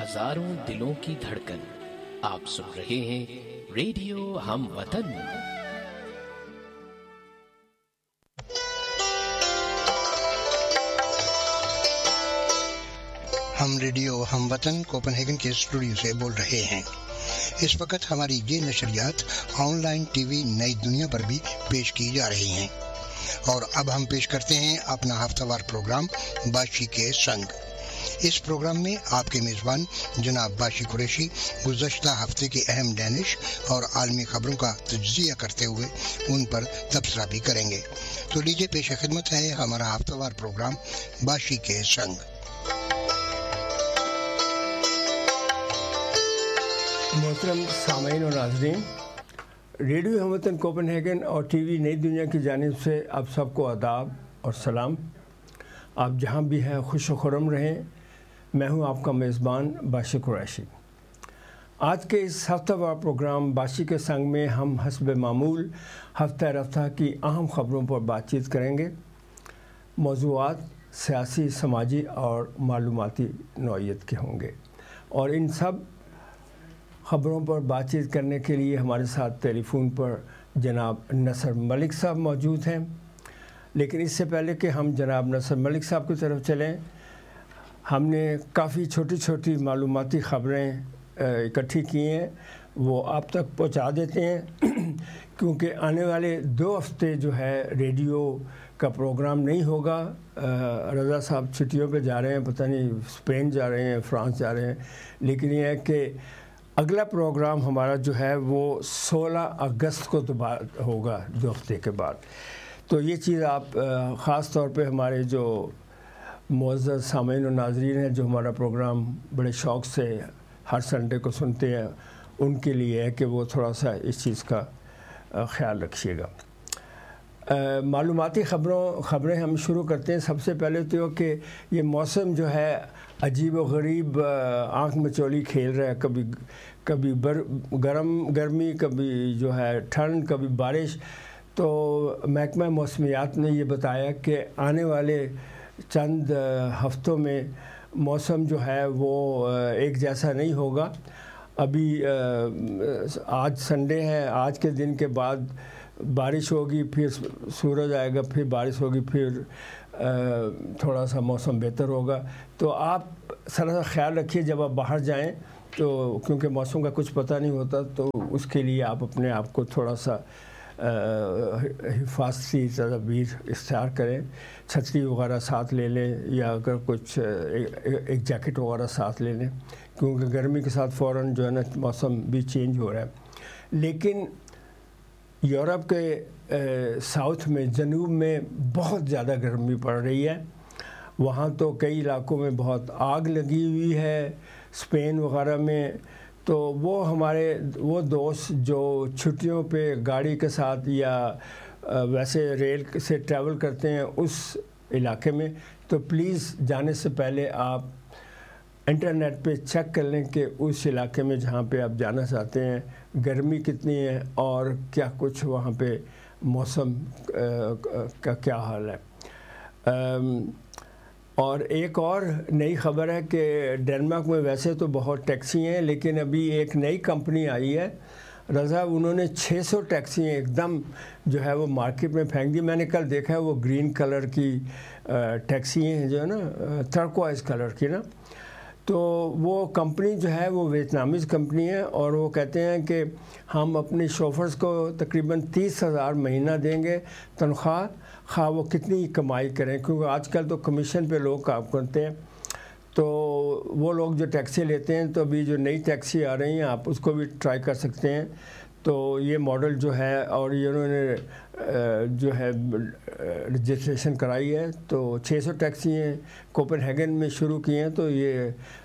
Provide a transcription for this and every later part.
ہزاروں دلوں کی دھڑکن. آپ سن رہے ہیں ریڈیو ہم وطن. ہم ریڈیو ہم وطن کوپن ہیگن کے اسٹوڈیو سے بول رہے ہیں. اس وقت ہماری یہ نشریات آن لائن ٹی وی نئی دنیا پر بھی پیش کی جا رہی ہیں. اور اب ہم پیش کرتے ہیں اپنا ہفتہ وار پروگرام باشی کے سنگ. اس پروگرام میں آپ کے میزبان جناب باشی قریشی گزشتہ ہفتے کی اہم ڈینش اور عالمی خبروں کا تجزیہ کرتے ہوئے ان پر تبصرہ بھی کریں گے. تو لیجیے پیش خدمت ہے ہمارا ہفتہ وار پروگرام باشی کے سنگ. محترم سامعین و ناظرین، ریڈیو ہم وطن کوپن ہیگن اور ٹی وی نئی دنیا کی جانب سے آپ سب کو آداب اور سلام. آپ جہاں بھی ہیں خوش و خرم رہیں. میں ہوں آپ کا میزبان باشی قریشی. آج کے اس ہفتہ وار پروگرام باشی کے سنگ میں ہم حسب معمول ہفتہ رفتہ کی اہم خبروں پر بات چیت کریں گے. موضوعات سیاسی، سماجی اور معلوماتی نوعیت کے ہوں گے، اور ان سب خبروں پر بات چیت کرنے کے لیے ہمارے ساتھ ٹیلی فون پر جناب نصر ملک صاحب موجود ہیں. لیکن اس سے پہلے کہ ہم جناب نصر ملک صاحب کی طرف چلیں، ہم نے کافی چھوٹی چھوٹی معلوماتی خبریں اکٹھی کی ہیں، وہ آپ تک پہنچا دیتے ہیں. کیونکہ آنے والے 2 ہفتے جو ہے ریڈیو کا پروگرام نہیں ہوگا. رضا صاحب چھٹیوں پہ جا رہے ہیں، پتہ نہیں اسپین جا رہے ہیں، فرانس جا رہے ہیں. لیکن یہ ہے کہ اگلا پروگرام ہمارا جو ہے وہ 16 اگست کو ہوگا، 2 ہفتے کے بعد. تو یہ چیز آپ خاص طور پہ ہمارے جو معزز سامعین و ناظرین ہیں جو ہمارا پروگرام بڑے شوق سے ہر سنڈے کو سنتے ہیں، ان کے لیے ہے کہ وہ تھوڑا سا اس چیز کا خیال رکھیے گا. معلوماتی خبریں ہم شروع کرتے ہیں. سب سے پہلے تو کہ یہ موسم جو ہے عجیب و غریب آنکھ مچولی کھیل رہا ہے. کبھی گرمی، کبھی جو ہے ٹھنڈ، کبھی بارش. تو محکمہ موسمیات نے یہ بتایا کہ آنے والے چند ہفتوں میں موسم جو ہے وہ ایک جیسا نہیں ہوگا. ابھی آج سنڈے ہے، آج کے دن کے بعد بارش ہوگی، پھر سورج آئے گا، پھر بارش ہوگی، پھر تھوڑا سا موسم بہتر ہوگا. تو آپ ذرا خیال رکھیے جب آپ باہر جائیں، تو کیونکہ موسم کا کچھ پتہ نہیں ہوتا، تو اس کے لیے آپ اپنے آپ کو تھوڑا سا حفاظتی تدابیر اختیار کریں. چھتری وغیرہ ساتھ لے لیں، یا اگر کچھ ایک جیکٹ وغیرہ ساتھ لے لیں، کیونکہ گرمی کے ساتھ فوراً جو ہے نا موسم بھی چینج ہو رہا ہے. لیکن یورپ کے ساؤتھ میں، جنوب میں بہت زیادہ گرمی پڑ رہی ہے. وہاں تو کئی علاقوں میں بہت آگ لگی ہوئی ہے، اسپین وغیرہ میں. تو وہ دوست جو چھٹیوں پہ گاڑی کے ساتھ یا ویسے ریل سے ٹریول کرتے ہیں اس علاقے میں، تو پلیز جانے سے پہلے آپ انٹرنیٹ پہ چیک کر لیں کہ اس علاقے میں جہاں پہ آپ جانا چاہتے ہیں گرمی کتنی ہے اور کیا کچھ وہاں پہ موسم کا کیا حال ہے. اور ایک اور نئی خبر ہے کہ ڈنمارک میں ویسے تو بہت ٹیکسی ہیں، لیکن ابھی ایک نئی کمپنی آئی ہے رضا، انہوں نے 600 ٹیکسی ایک دم جو ہے وہ مارکیٹ میں پھینک دی. میں نے کل دیکھا ہے، وہ گرین کلر کی ٹیکسی ہیں جو ہے نا، ٹرکوائز کلر کی نا. تو وہ کمپنی جو ہے وہ ویتنامیز کمپنی ہے، اور وہ کہتے ہیں کہ ہم اپنے شوفرز کو تقریباً 30,000 مہینہ دیں گے تنخواہ، خواہ وہ کتنی کمائی کریں، کیونکہ آج کل تو کمیشن پہ لوگ کام کرتے ہیں. تو وہ لوگ جو ٹیکسی لیتے ہیں، تو ابھی جو نئی ٹیکسی آ رہی ہیں آپ اس کو بھی ٹرائی کر سکتے ہیں. تو یہ ماڈل جو ہے، اور یہ انہوں نے جو ہے رجسٹریشن کرائی ہے. تو 600 ٹیکسی ہیں کوپن ہیگن میں شروع کی ہیں. تو یہ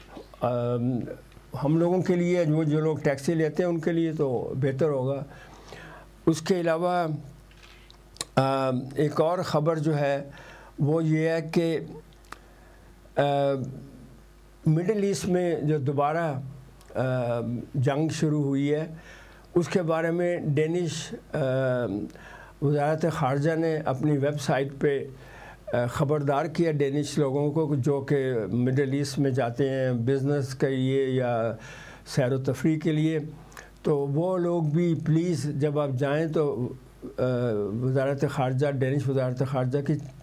ہم لوگوں کے لیے، جو لوگ ٹیکسی لیتے ہیں ان کے لیے تو بہتر ہوگا. اس کے علاوہ ایک اور خبر جو ہے وہ یہ ہے کہ مڈل ایسٹ میں جو دوبارہ جنگ شروع ہوئی ہے، اس کے بارے میں ڈینش وزارت خارجہ نے اپنی ویب سائٹ پہ خبردار کیا ڈینش لوگوں کو جو کہ مڈل ایسٹ میں جاتے ہیں بزنس کے لیے یا سیر و تفریح کے لیے، تو وہ لوگ بھی پلیز جب آپ جائیں تو وزارت خارجہ ڈینش وزارت خارجہ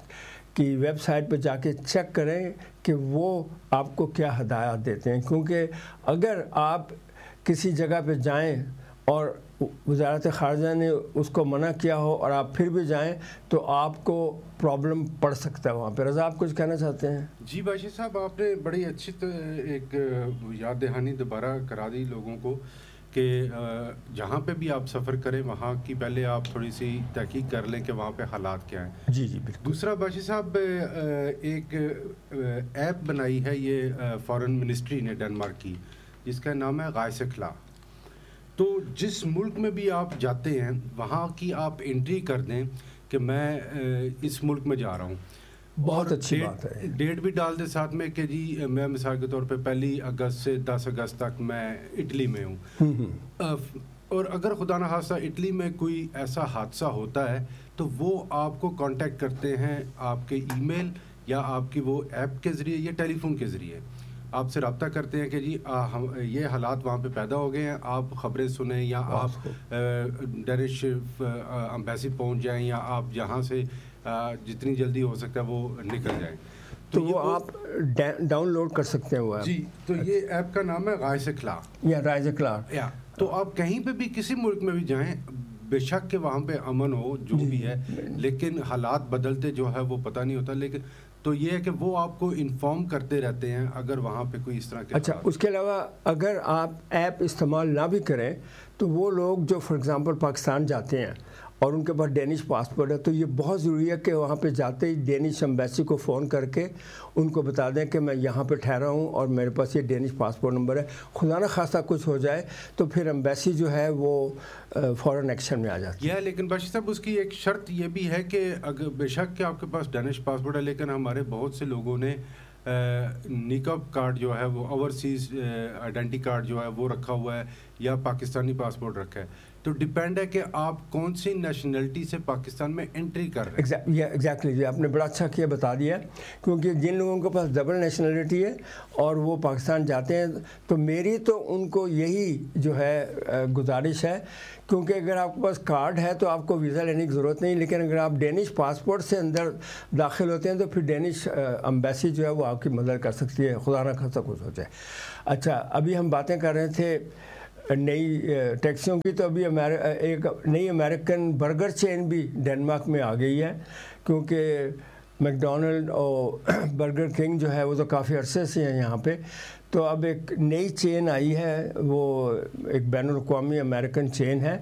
کی ویب سائٹ پہ جا کے چیک کریں کہ وہ آپ کو کیا ہدایات دیتے ہیں، کیونکہ اگر آپ کسی جگہ پہ جائیں اور وزارت خارجہ نے اس کو منع کیا ہو اور آپ پھر بھی جائیں تو آپ کو پرابلم پڑ سکتا ہے وہاں پہ۔ رضا آپ کچھ کہنا چاہتے ہیں؟ جی باشر صاحب، آپ نے بڑی اچھی ایک یاد دہانی دوبارہ کرا دی لوگوں کو کہ جہاں پہ بھی آپ سفر کریں وہاں کی پہلے آپ تھوڑی سی تحقیق کر لیں کہ وہاں پہ حالات کیا ہیں۔ جی جی بالکل۔ دوسرا باشر صاحب، ایک ایپ بنائی ہے یہ فارن منسٹری نے ڈنمارک کی، جس کا نام ہے غائسکلا۔ تو جس ملک میں بھی آپ جاتے ہیں وہاں کی آپ انٹری کر دیں کہ میں اس ملک میں جا رہا ہوں، بہت اچھی بات ہے۔ ڈیٹ بھی ڈال دے ساتھ میں کہ جی میں مثال کے طور پہ 1 اگست سے 10 اگست تک میں اٹلی میں ہوں، اور اگر خدا نہ خواستہ اٹلی میں کوئی ایسا حادثہ ہوتا ہے تو وہ آپ کو کانٹیکٹ کرتے ہیں آپ کے ای میل یا آپ کی وہ ایپ کے ذریعے یا ٹیلی فون کے ذریعے آپ سے رابطہ کرتے ہیں کہ جی یہ حالات وہاں پہ پیدا ہو گئے ہیں، آپ خبریں سنیں یا آپ ڈینش امبیسی پہنچ جائیں یا آپ جہاں سے جتنی جلدی ہو سکتا ہے وہ نکل جائیں۔ تو وہ آپ ڈاؤن لوڈ کر سکتے ہیں وہ ایپ۔ جی، تو یہ ایپ کا نام ہے غائسکلا یا غائسکلا۔ تو آپ کہیں پہ بھی کسی ملک میں بھی جائیں، بے شک کہ وہاں پہ امن ہو جو بھی ہے، لیکن حالات بدلتے جو ہے وہ پتہ نہیں ہوتا، لیکن تو یہ ہے کہ وہ آپ کو انفارم کرتے رہتے ہیں اگر وہاں پہ کوئی اس طرح کے۔ اچھا، اس کے علاوہ اگر آپ ایپ استعمال نہ بھی کریں تو وہ لوگ جو فار ایگزامپل پاکستان جاتے ہیں اور ان کے پاس ڈینش پاسپورٹ ہے تو یہ بہت ضروری ہے کہ وہاں پہ جاتے ہی ڈینش ایمبیسی کو فون کر کے ان کو بتا دیں کہ میں یہاں پہ ٹھہرا ہوں اور میرے پاس یہ ڈینش پاسپورٹ نمبر ہے۔ خدا نہ خواستہ کچھ ہو جائے تو پھر ایمبیسی جو ہے وہ فوراً ایکشن میں آ جاتی ہے۔ لیکن باشر صاحب اس کی ایک شرط یہ بھی ہے کہ اگر بے شک کہ آپ کے پاس ڈینش پاسپورٹ ہے، لیکن ہمارے بہت سے لوگوں نے نکب کارڈ جو ہے وہ اوورسیز آئیڈینٹی کارڈ جو ہے وہ رکھا ہوا ہے یا پاکستانی پاسپورٹ رکھا ہے، تو ڈیپینڈ ہے کہ آپ کون سی نیشنلٹی سے پاکستان میں انٹری کر رہے ہیں۔ ایگزیکٹلی، آپ نے بڑا اچھا کیا بتا دیا، کیونکہ جن لوگوں کے پاس ڈبل نیشنلٹی ہے اور وہ پاکستان جاتے ہیں تو میری تو ان کو یہی جو ہے گزارش ہے، کیونکہ اگر آپ کے پاس کارڈ ہے تو آپ کو ویزا لینے کی ضرورت نہیں، لیکن اگر آپ ڈینش پاسپورٹ سے اندر داخل ہوتے ہیں تو پھر ڈینش ایمبیسی جو ہے وہ آپ کی مدد کر سکتی ہے، خدا نہ خواستہ کچھ ہو جائے۔ اچھا، ابھی ہم باتیں کر رہے تھے نئی ٹیکسیوں کی، تو ابھی ایک نئی امریکن برگر چین بھی ڈنمارک میں آ گئی ہے، کیونکہ میک ڈونلڈ اور برگر کنگ جو ہے وہ تو کافی عرصے سے ہیں یہاں پہ، تو اب ایک نئی چین آئی ہے، وہ ایک بین الاقوامی امریکن چین ہے،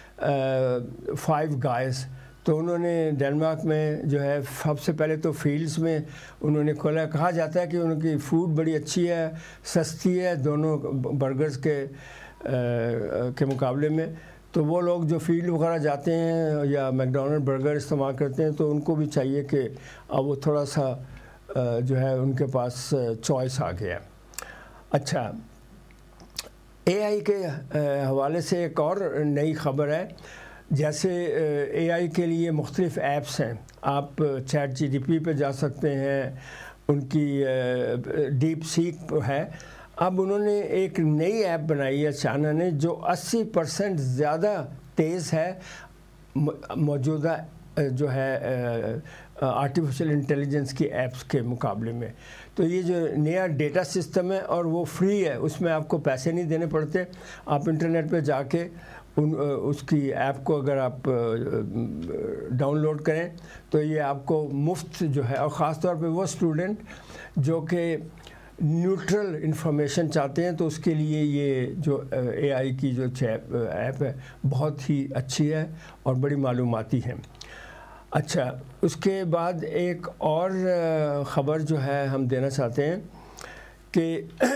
5 گائز۔ تو انہوں نے ڈنمارک میں جو ہے سب سے پہلے تو فیلڈز میں انہوں نے کھولا، کہا جاتا ہے کہ ان کی فوڈ بڑی اچھی ہے، سستی ہے دونوں برگرز کے مقابلے میں، تو وہ لوگ جو فیلڈ وغیرہ جاتے ہیں یا میک ڈونلڈ برگر استعمال کرتے ہیں تو ان کو بھی چاہیے کہ اب وہ تھوڑا سا جو ہے ان کے پاس چوائس آ گیا۔ اچھا، اے آئی کے حوالے سے ایک اور نئی خبر ہے، جیسے اے آئی کے لیے مختلف ایپس ہیں، آپ چیٹ جی ڈی پی پہ جا سکتے ہیں، ان کی ڈیپ سیک ہے۔ اب انہوں نے ایک نئی ایپ بنائی ہے چائنا نے جو 80% زیادہ تیز ہے موجودہ جو ہے آرٹیفیشل انٹیلیجنس کی ایپس کے مقابلے میں۔ تو یہ جو نیا ڈیٹا سسٹم ہے اور وہ فری ہے، اس میں آپ کو پیسے نہیں دینے پڑتے، آپ انٹرنیٹ پہ جا کے اس کی ایپ کو اگر آپ ڈاؤن لوڈ کریں تو یہ آپ کو مفت جو ہے، اور خاص طور پہ وہ اسٹوڈنٹ جو کہ نیوٹرل انفارمیشن چاہتے ہیں تو اس کے لیے یہ جو اے آئی کی جو ایپ ہے بہت ہی اچھی ہے اور بڑی معلوماتی ہے۔ اچھا، اس کے بعد ایک اور خبر جو ہے ہم دینا چاہتے ہیں کہ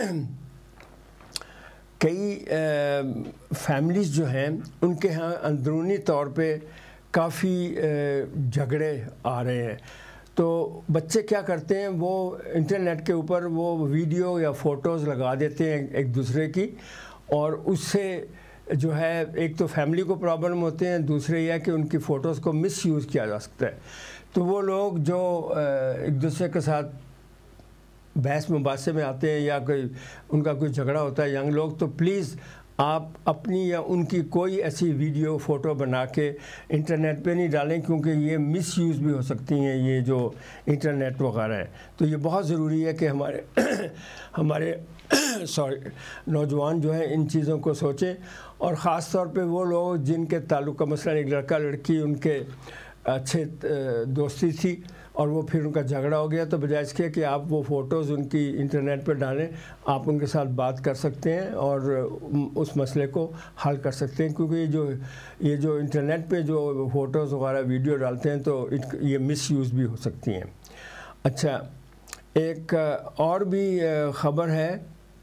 کئی فیملیز جو ہیں ان کے ہاں اندرونی طور پہ کافی جھگڑے آ رہے ہیں، تو بچے کیا کرتے ہیں، وہ انٹرنیٹ کے اوپر وہ ویڈیو یا فوٹوز لگا دیتے ہیں ایک دوسرے کی، اور اس سے جو ہے ایک تو فیملی کو پرابلم ہوتے ہیں، دوسرے یہ ہے کہ ان کی فوٹوز کو مس یوز کیا جا سکتا ہے۔ تو وہ لوگ جو ایک دوسرے کے ساتھ بحث مباحثے میں آتے ہیں یا کوئی ان کا کوئی جھگڑا ہوتا ہے ینگ لوگ، تو پلیز آپ اپنی یا ان کی کوئی ایسی ویڈیو فوٹو بنا کے انٹرنیٹ پہ نہیں ڈالیں، کیونکہ یہ مس یوز بھی ہو سکتی ہیں یہ جو انٹرنیٹ وغیرہ ہے. تو یہ بہت ضروری ہے کہ ہمارے نوجوان جو ہیں ان چیزوں کو سوچیں، اور خاص طور پہ وہ لوگ جن کے تعلق کا مثلا ایک لڑکا لڑکی ان کے اچھے دوستی تھی اور وہ پھر ان کا جھگڑا ہو گیا، تو بجائے اس کے کہ آپ وہ فوٹوز ان کی انٹرنیٹ پہ ڈالیں، آپ ان کے ساتھ بات کر سکتے ہیں اور اس مسئلے کو حل کر سکتے ہیں. کیونکہ یہ جو انٹرنیٹ پہ جو فوٹوز وغیرہ ویڈیو ڈالتے ہیں تو یہ مس یوز بھی ہو سکتی ہیں. اچھا، ایک اور بھی خبر ہے،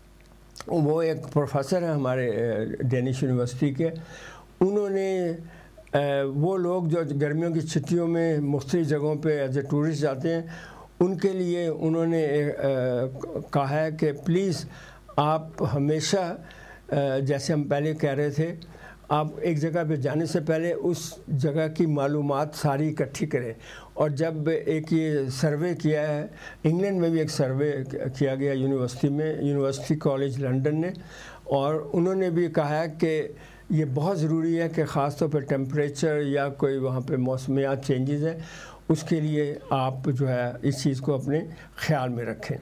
وہ ایک پروفیسر ہیں ہمارے ڈینش یونیورسٹی کے، انہوں نے وہ لوگ جو گرمیوں کی چھٹیوں میں مختلف جگہوں پہ ایز اے ٹورسٹ جاتے ہیں، ان کے لیے انہوں نے کہا ہے کہ پلیز آپ ہمیشہ، جیسے ہم پہلے کہہ رہے تھے، آپ ایک جگہ پہ جانے سے پہلے اس جگہ کی معلومات ساری اکٹھی کریں. اور جب ایک یہ سروے کیا ہے انگلینڈ میں بھی، ایک سروے کیا گیا یونیورسٹی میں، یونیورسٹی کالج لنڈن نے، اور انہوں نے بھی کہا ہے کہ یہ بہت ضروری ہے کہ خاص طور پہ ٹیمپریچر یا کوئی وہاں پہ موسمیات چینجز ہیں، اس کے لیے آپ جو ہے اس چیز کو اپنے خیال میں رکھیں.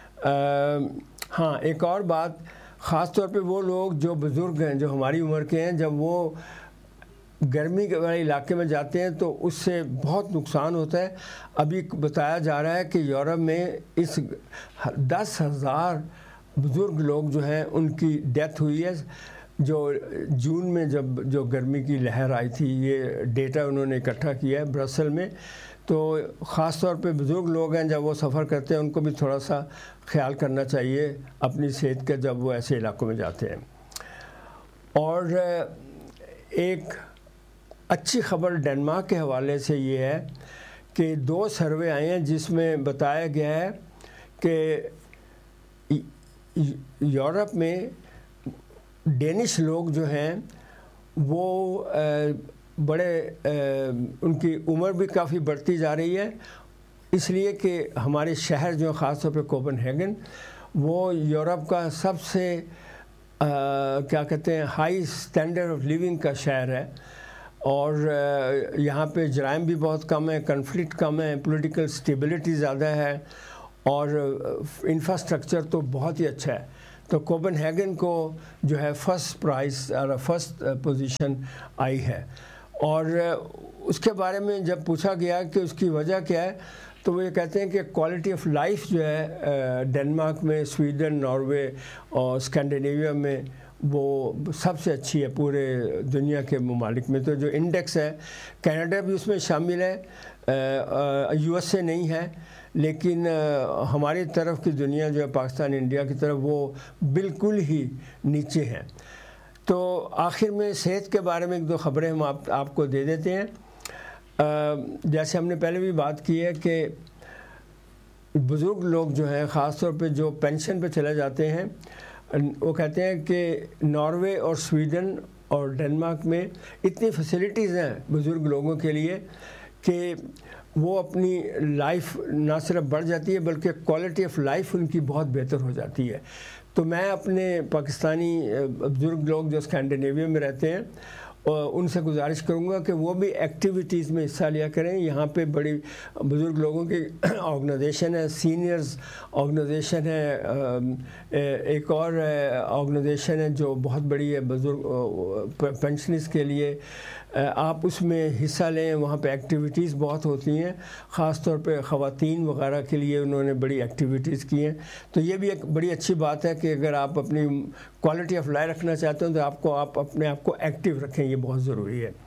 ہاں، ایک اور بات، خاص طور پہ وہ لوگ جو بزرگ ہیں، جو ہماری عمر کے ہیں، جب وہ گرمی کے والے علاقے میں جاتے ہیں تو اس سے بہت نقصان ہوتا ہے. ابھی بتایا جا رہا ہے کہ یورپ میں اس 10,000 بزرگ لوگ جو ہیں ان کی ڈیتھ ہوئی ہے، جو جون میں جو گرمی کی لہر آئی تھی. یہ ڈیٹا انہوں نے اکٹھا کیا ہے برسل میں. تو خاص طور پہ بزرگ لوگ ہیں، جب وہ سفر کرتے ہیں ان کو بھی تھوڑا سا خیال کرنا چاہیے اپنی صحت کا جب وہ ایسے علاقوں میں جاتے ہیں. اور ایک اچھی خبر ڈنمارک کے حوالے سے یہ ہے کہ 2 سروے آئے ہیں جس میں بتایا گیا ہے کہ یورپ میں ڈینش لوگ جو ہیں وہ بڑے ان کی عمر بھی کافی بڑھتی جا رہی ہے، اس لیے کہ ہمارے شہر جو خاص طور پہ کوپن ہیگن، وہ یورپ کا سب سے کیا کہتے ہیں ہائی سٹینڈرڈ آف لیونگ کا شہر ہے، اور یہاں پہ جرائم بھی بہت کم ہے، کنفلکٹ کم ہے، پولیٹیکل سٹیبلٹی زیادہ ہے، اور انفراسٹرکچر تو بہت ہی اچھا ہے. تو کوپن ہیگن کو جو ہے فرسٹ پوزیشن آئی ہے. اور اس کے بارے میں جب پوچھا گیا کہ اس کی وجہ کیا ہے، تو وہ یہ کہتے ہیں کہ کوالٹی آف لائف جو ہے ڈنمارک میں، سویڈن، ناروے اور اسکینڈینیویا میں وہ سب سے اچھی ہے پورے دنیا کے ممالک میں. تو جو انڈیکس ہے، کینیڈا بھی اس میں شامل ہے، یو ایس اے نہیں ہے، لیکن ہماری طرف کی دنیا جو ہے پاکستان، انڈیا کی طرف، وہ بالکل ہی نیچے ہیں. تو آخر میں صحت کے بارے میں 1-2 خبریں ہم آپ کو دے دیتے ہیں. جیسے ہم نے پہلے بھی بات کی ہے کہ بزرگ لوگ جو ہیں، خاص طور پہ جو پینشن پہ چلے جاتے ہیں، وہ کہتے ہیں کہ ناروے اور سویڈن اور ڈنمارک میں اتنی فیسلٹیز ہیں بزرگ لوگوں کے لیے کہ وہ اپنی لائف نہ صرف بڑھ جاتی ہے بلکہ کوالٹی آف لائف ان کی بہت بہتر ہو جاتی ہے. تو میں اپنے پاکستانی بزرگ لوگ جو اسکینڈینیویا میں رہتے ہیں ان سے گزارش کروں گا کہ وہ بھی ایکٹیویٹیز میں حصہ لیا کریں. یہاں پہ بڑی بزرگ لوگوں کی آرگنائزیشن ہے، سینئرز آرگنائزیشن ہے، ایک اور آرگنائزیشن ہے جو بہت بڑی ہے بزرگ پینشنرز کے لیے. آپ اس میں حصہ لیں، وہاں پہ ایکٹیویٹیز بہت ہوتی ہیں، خاص طور پہ خواتین وغیرہ کے لیے انہوں نے بڑی ایکٹیویٹیز کی ہیں. تو یہ بھی ایک بڑی اچھی بات ہے کہ اگر آپ اپنی کوالٹی آف لائف رکھنا چاہتے ہیں تو آپ اپنے آپ کو ایکٹیو رکھیں، یہ بہت ضروری ہے.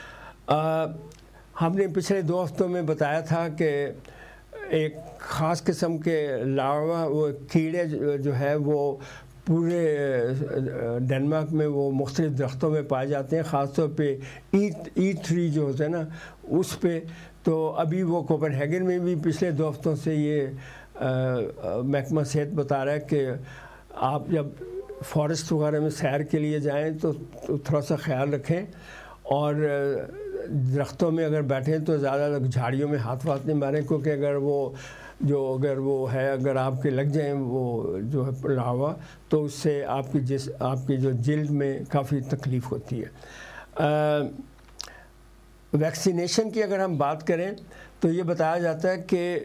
ہم نے پچھلے 2 ہفتوں میں بتایا تھا کہ ایک خاص قسم کے لاوا، وہ کیڑے جو ہے وہ پورے ڈنمارک میں وہ مختلف درختوں میں پائے جاتے ہیں، خاص طور پہ E3 جو ہوتا ہے نا اس پہ. تو ابھی وہ کوپن ہیگن میں بھی پچھلے 2 ہفتوں سے یہ محکمہ صحت بتا رہا ہے کہ آپ جب فارسٹ وغیرہ میں سیر کے لیے جائیں تو تھوڑا سا خیال رکھیں. اور درختوں میں اگر بیٹھیں تو زیادہ جھاڑیوں میں ہاتھ نہیں ماریں، کیونکہ اگر وہ ہے اگر آپ کے لگ جائیں وہ جو ہے لاوا، تو اس سے آپ کی جو جلد میں کافی تکلیف ہوتی ہے۔ ویکسینیشن کی اگر ہم بات کریں تو یہ بتایا جاتا ہے کہ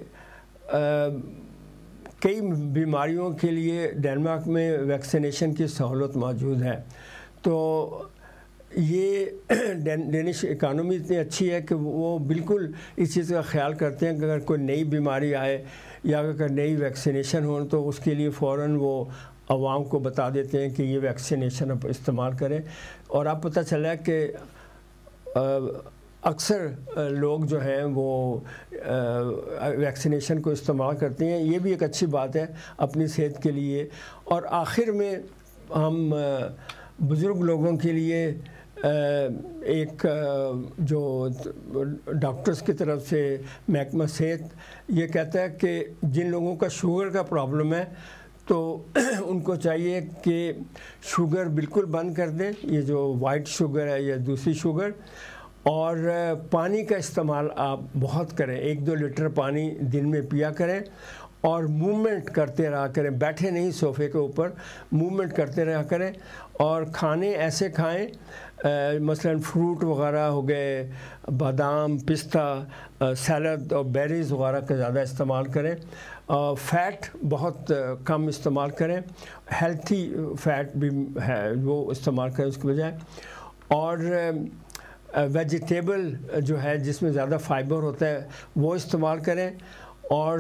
کئی بیماریوں کے لیے ڈینمارک میں ویکسینیشن کی سہولت موجود ہے۔ تو یہ ڈینش اکانومی اتنی اچھی ہے کہ وہ بالکل اس چیز کا خیال کرتے ہیں کہ اگر کوئی نئی بیماری آئے یا اگر نئی ویکسینیشن ہو تو اس کے لیے فوراً وہ عوام کو بتا دیتے ہیں کہ یہ ویکسینیشن آپ استعمال کریں۔ اور اب پتہ چلا کہ اکثر لوگ جو ہیں وہ ویکسینیشن کو استعمال کرتے ہیں، یہ بھی ایک اچھی بات ہے اپنی صحت کے لیے۔ اور آخر میں ہم بزرگ لوگوں کے لیے ایک جو ڈاکٹرز کی طرف سے محکمہ صحت یہ کہتا ہے کہ جن لوگوں کا شوگر کا پرابلم ہے تو ان کو چاہیے کہ شوگر بالکل بند کر دیں، یہ جو وائٹ شوگر ہے یا دوسری شوگر، اور پانی کا استعمال آپ بہت کریں، 1-2 لیٹر پانی دن میں پیا کریں، اور موومنٹ کرتے رہا کریں، بیٹھے نہیں صوفے کے اوپر، موومنٹ کرتے رہا کریں، اور کھانے ایسے کھائیں مثلا فروٹ وغیرہ ہو گئے، بادام، پستہ، سیلڈ اور بیریز وغیرہ کا زیادہ استعمال کریں، فیٹ بہت کم استعمال کریں، ہیلتھی فیٹ بھی ہے وہ استعمال کریں اس کے بجائے، اور ویجیٹیبل جو ہے جس میں زیادہ فائبر ہوتا ہے وہ استعمال کریں، اور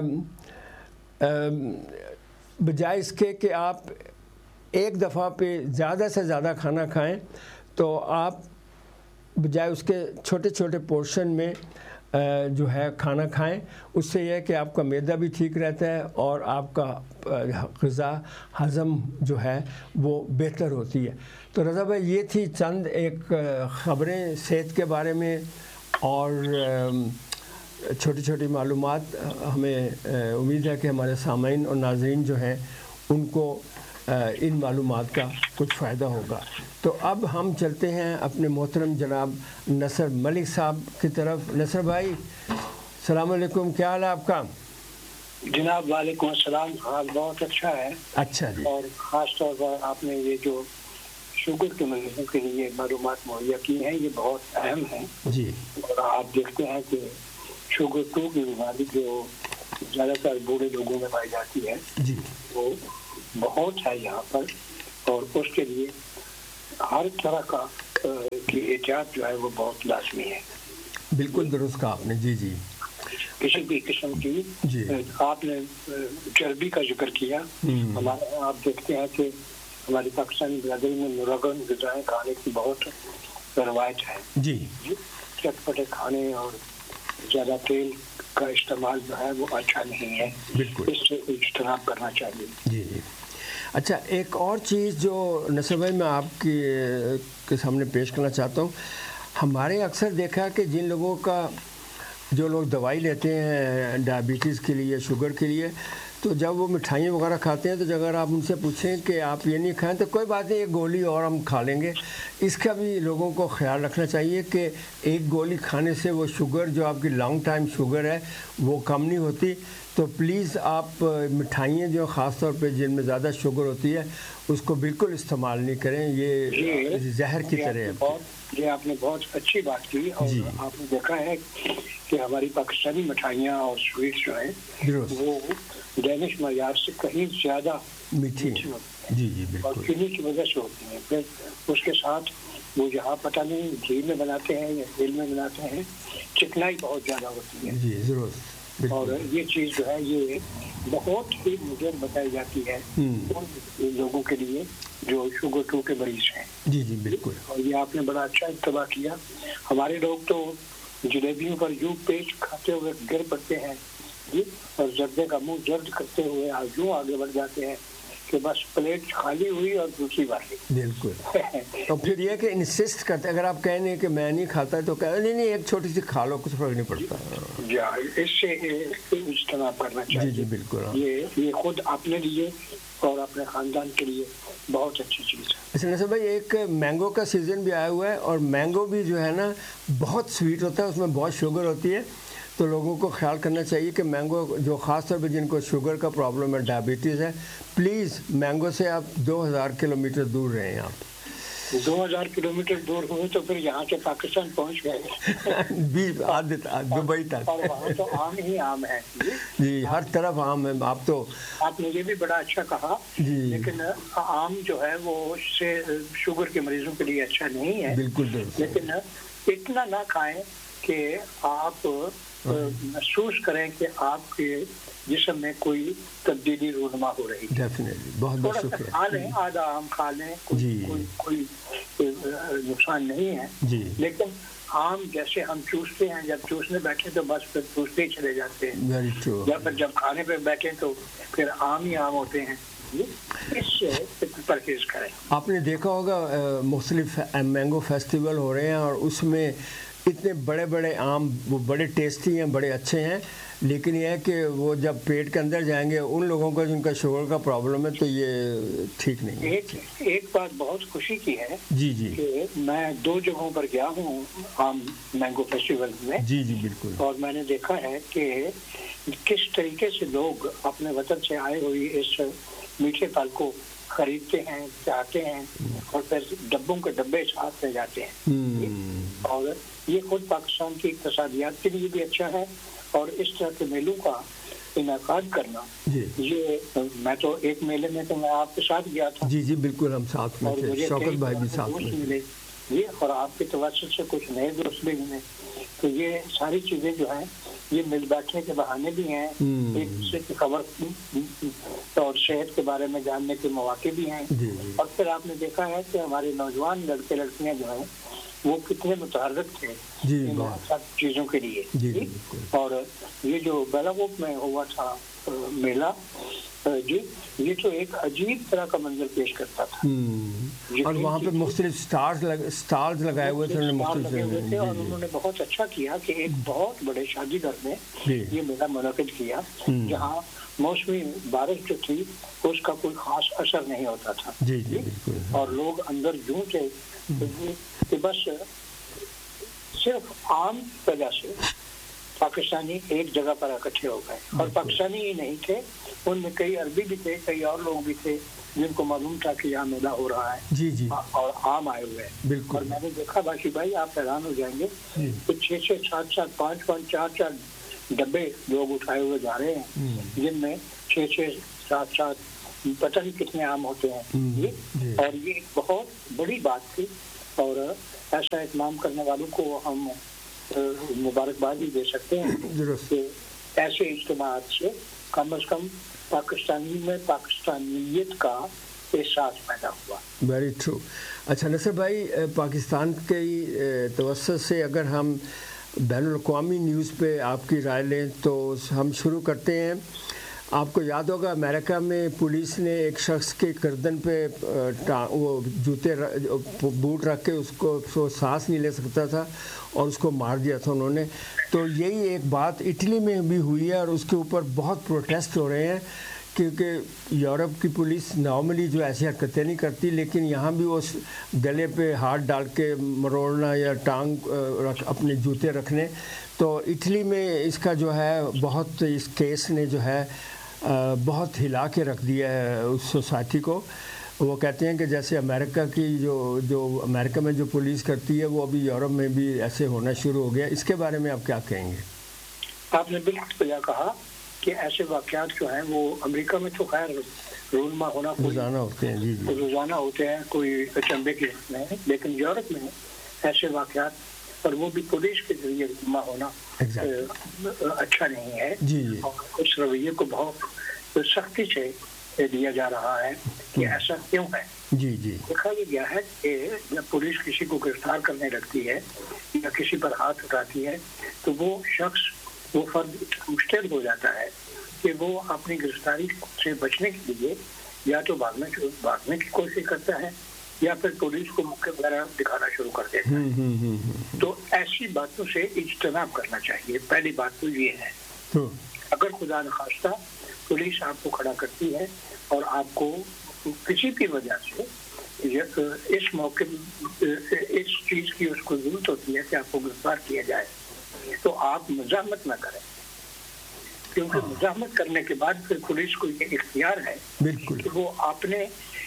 بجائے اس کے کہ آپ ایک دفعہ پہ زیادہ سے زیادہ کھانا کھائیں تو آپ بجائے اس کے چھوٹے چھوٹے پورشن میں جو ہے کھانا کھائیں، اس سے یہ ہے کہ آپ کا معدہ بھی ٹھیک رہتا ہے اور آپ کا غذا ہضم جو ہے وہ بہتر ہوتی ہے۔ تو رضا بھائی یہ تھی چند ایک خبریں صحت کے بارے میں اور چھوٹی چھوٹی معلومات۔ ہمیں امید ہے کہ ہمارے سامعین اور ناظرین جو ہیں ان کو ان معلومات کا کچھ فائدہ ہوگا۔ تو اب ہم چلتے ہیں اپنے محترم جناب نصر ملک صاحب کی طرف۔ نصر بھائی السلام علیکم، کیا حال ہے آپ کا؟ جناب وعلیکم السلام، حال بہت اچھا ہے۔ اچھا جی، اور خاص طور پر آپ نے یہ جو شوگر کے مریضوں کے لیے معلومات مہیا کی ہیں یہ بہت اہم ہیں جی۔ اور آپ دیکھتے ہیں کہ شوگر 2 کی بیماری جو زیادہ تر بوڑھے لوگوں میں پائی جاتی ہے جی، وہ بہت ہے یہاں پر، اور اس کے لیے ہر طرح کا کی احتیاط جو ہے وہ بہت لازمی ہے۔ بالکل درست کہا آپ نے۔ جی جی، کسی بھی قسم کی جی، آپ نے چربی کا ذکر کیا، ہمارے یہاں آپ دیکھتے ہیں کہ ہماری پاکستانی برادری میں مرغن غذائیں کھانے کی بہت روایت ہے۔ جی، چٹپٹے کھانے اور زیادہ تیل کا استعمال جو ہے وہ اچھا نہیں ہے، بالکل اس سے اجتناب کرنا چاہیے۔ جی جی۔ اچھا، ایک اور چیز جو نصر بھائی میں آپ کے سامنے پیش کرنا چاہتا ہوں، ہمارے اکثر دیکھا کہ جن لوگوں کا جو لوگ دوائی لیتے ہیں ڈائبٹیز کے لیے، شوگر کے لیے، تو جب وہ مٹھائیاں وغیرہ کھاتے ہیں تو اگر آپ ان سے پوچھیں کہ آپ یہ نہیں کھائیں تو کوئی بات نہیں، ایک گولی اور ہم کھا لیں گے۔ اس کا بھی لوگوں کو خیال رکھنا چاہیے کہ ایک گولی کھانے سے وہ شوگر جو آپ کی لانگ ٹائم شوگر ہے وہ کم نہیں ہوتی۔ تو پلیز آپ مٹھائیاں جو خاص طور پہ جن میں زیادہ شوگر ہوتی ہے اس کو بالکل استعمال نہیں کریں، یہ زہر کی طرح ہے۔ یہ آپ نے بہت اچھی بات کی، اور آپ نے دیکھا ہے کہ ہماری پاکستانی مٹھائیاں اور سویٹس جو ہیں وہ ڈینش معیار سے کہیں زیادہ میٹھی ہوتی ہیں، جی جی اور بالکل، چینی کی وجہ سے ہوتی ہیں۔ پھر اس کے ساتھ وہ یہاں پتہ نہیں گھی میں بناتے ہیں یا تیل میں بناتے ہیں، چکنائی بہت زیادہ ہوتی ہے، جی ضرور، اور یہ چیز جو ہے یہ بہت ہی مضر بتائی جاتی ہے ان لوگوں کے لیے جو شوگر 2 کے مریض ہیں۔ جی جی بالکل، اور یہ آپ نے بڑا اچھا اتباع کیا۔ ہمارے لوگ تو جلیبیوں پر یوں پیچ کھاتے ہوئے گر پڑتے ہیں جی، اور زردے کا منہ زرد کرتے ہوئے یوں آگے بڑھ جاتے ہیں کہ بس پلیٹ خالی ہوئی اور دوسری باری۔ بالکل، اور پھر یہ کہ انسسٹ کرتے، اگر آپ کہیں کہ میں نہیں کھاتا تو کہہ نہیں ایک چھوٹی سی کھا لو، کچھ فرق نہیں پڑتا۔ اس سے اجتناب کرنا چاہیے۔ جی جی بالکل، یہ خود اپنے لیے اور اپنے خاندان کے لیے بہت اچھی چیز ہے. اچھا نصر بھائی، ایک مینگو کا سیزن بھی آیا ہوا ہے، اور مینگو بھی جو ہے نا بہت سویٹ ہوتا ہے، اس میں بہت شوگر ہوتی ہے، تو لوگوں کو خیال کرنا چاہیے کہ مینگو جو خاص طور پہ جن کو شوگر کا پرابلم ہے، ڈائبٹیز ہے، پلیز مینگو سے آپ 2000 کلومیٹر دور رہیں. آپ 2000 کلومیٹر دور ہوئے تو پھر یہاں سے پاکستان پہنچ گئے دبئی تک، اور وہاں تو آم ہی آم ہے. جی ہر طرف آم ہے. آپ نے یہ بھی بڑا اچھا کہا، لیکن آم جو ہے وہ اس سے شوگر کے مریضوں کے لیے اچھا نہیں ہے. بالکل، لیکن اتنا نہ کھائیں کہ آپ محسوس کریں کہ آپ کے جسم میں کوئی تبدیلی رونما ہو رہی ہے. بہت تھوڑا سا کھا لیں، آدھا آم کھا لیں، کوئی نقصان نہیں ہے. لیکن آم جیسے ہم چوستے ہیں، جب چوسنے بیٹھے تو بس پھر چوستے ہی چلے جاتے ہیں، یا پھر جب کھانے پہ بیٹھے تو پھر آم ہی آم ہوتے ہیں. اس سے پرہیز کریں. آپ نے دیکھا ہوگا مختلف مینگو فیسٹیول ہو رہے ہیں، اور اس میں اتنے بڑے بڑے آم، وہ بڑے ٹیسٹی ہیں، بڑے اچھے ہیں، لیکن یہ ہے کہ وہ جب پیٹ کے اندر جائیں گے ان لوگوں کو جن کا شوگر کا پرابلم ہے تو یہ ٹھیک نہیں ہے. ایک بات بہت خوشی کی ہے کہ میں 2 جگہوں پر گیا ہوں آم مینگو فیسٹیول میں. جی بالکل. اور میں نے دیکھا ہے کہ کس طریقے سے لوگ اپنے وطن سے آئے ہوئی اس میٹھے پھل کو خریدتے ہیں، چاہتے ہیں، اور پھر ڈبوں کے ڈبے ساتھ لے جاتے ہیں. اور یہ خود پاکستان کی اقتصادیات کے لیے بھی اچھا ہے. اور اس طرح کے میلوں کا انعقاد کرنا، یہ میں تو ایک میلے میں تو میں آپ کے ساتھ گیا تھا. جی بالکل، ہم ساتھ میں تھے، شوکت بھائی بھی ساتھ میں ملے جی، اور آپ کے توسط سے کچھ نئے دوست بھی ملے. تو یہ ساری چیزیں جو ہیں یہ مل بیٹھنے کے بہانے بھی ہیں، ایک دوسرے کی خبر اور صحت کے بارے میں جاننے کے مواقع بھی ہیں. اور پھر آپ نے دیکھا ہے کہ ہمارے نوجوان لڑکے لڑکیاں جو ہیں وہ کتنے متحرک تھے ان سب چیزوں کے لیے. اور یہ جو بیلاگوپ میں ہوا تھا میلہ، یہ تو ایک عجیب طرح کا منظر پیش کرتا تھا. اور وہاں پہ مختلف سٹالز لگائے ہوئے تھے، اور انہوں نے بہت اچھا کیا کہ ایک بہت بڑے شادی گھر میں یہ میلہ منعقد کیا، جہاں موسمی بارش جو تھی اس کا کوئی خاص اثر نہیں ہوتا تھا. اور لوگ اندر یوں تھے کہ بس صرف عام وجہ سے پاکستانی ایک جگہ پر اکٹھے ہو گئے. اور پاکستانی ہی نہیں تھے، ان میں کئی عربی بھی تھے، کئی اور لوگ بھی تھے جن کو معلوم تھا کہ یہاں میلہ ہو رہا ہے اور عام آئے ہوئے ہیں. اور میں نے دیکھا باشی بھائی، آپ حیران ہو جائیں گے کہ 6 7 7 5 5 4 4 ڈبے لوگ اٹھائے ہوئے جا رہے ہیں، جن میں 6 6 7 7 پتہ نہیں کتنے عام ہوتے ہیں. اور یہ ایک بہت بڑی بات تھی، اور ایسا اہتمام کرنے والوں کو ہم مبارکباد بھی دے سکتے ہیں کہ ایسے اجتماعات سے کم از کم پاکستانی میں پاکستانیت کا احساس پیدا ہوا. Very true. اچھا نصر بھائی، پاکستان کے توسط سے اگر ہم بین الاقوامی نیوز پہ آپ کی رائے لیں تو ہم شروع کرتے ہیں. آپ کو یاد ہوگا امریکہ میں پولیس نے ایک شخص کے گردن پہ وہ جوتے بوٹ رکھ کے اس کو سانس نہیں لے سکتا تھا اور اس کو مار دیا تھا انہوں نے. تو یہی ایک بات اٹلی میں بھی ہوئی ہے، اور اس کے اوپر بہت پروٹیسٹ ہو رہے ہیں، کیونکہ یورپ کی پولیس نارملی جو ایسی حرکتیں نہیں کرتی، لیکن یہاں بھی وہ گلے پہ ہاتھ ڈال کے مروڑنا یا ٹانگ اپنے جوتے رکھنے. تو اٹلی میں اس کا جو ہے بہت، اس کیس نے جو ہے بہت ہلا کے رکھ دیا ہے اس سوسائٹی کو. وہ کہتے ہیں کہ جیسے امریکہ کی جو امریکہ میں جو پولیس کرتی ہے وہ ابھی یورپ میں بھی ایسے ہونا شروع ہو گیا. اس کے بارے میں آپ کیا کہیں گے؟ آپ نے بالکل صحیح کہا کہ ایسے واقعات جو ہیں وہ امریکہ میں تو خیر رونما ہونا روزانہ ہوتے ہیں، روزانہ ہوتے ہیں، کوئی اچنبے کی نہیں، لیکن یورپ میں ایسے واقعات اور وہ بھی پولیس کے ذریعے رونما ہونا اچھا نہیں ہے. اور اس رویے کو بہت سختی سے دیا جا رہا ہے کہ ایسا کیوں ہے. دیکھا یہ گیا ہے کہ جب پولیس کسی کو گرفتار کرنے لگتی ہے یا کسی پر ہاتھ اٹھاتی ہے تو وہ شخص، وہ فرد مشتعل ہو جاتا ہے کہ وہ اپنی گرفتاری سے بچنے کے لیے یا تو بھاگنے کی کوشش کرتا ہے یا پھر پولیس کو موقع وغیرہ دکھانا شروع کر دیتا ہے. تو ایسی باتوں سے اجتناب کرنا چاہیے. پہلی بات تو یہ ہے، اگر خدا نخواستہ پولیس آپ کو کھڑا کرتی ہے اور آپ کو किसी भी वजह से इस मौके इस चीज की उसको जरूरत होती है कि आपको गिरफ्तार किया जाए, तो आप मुजाहमत ना करें, क्योंकि मुजाहमत करने के बाद फिर पुलिस को ये इख्तियार है बिल्कुल कि वो अपने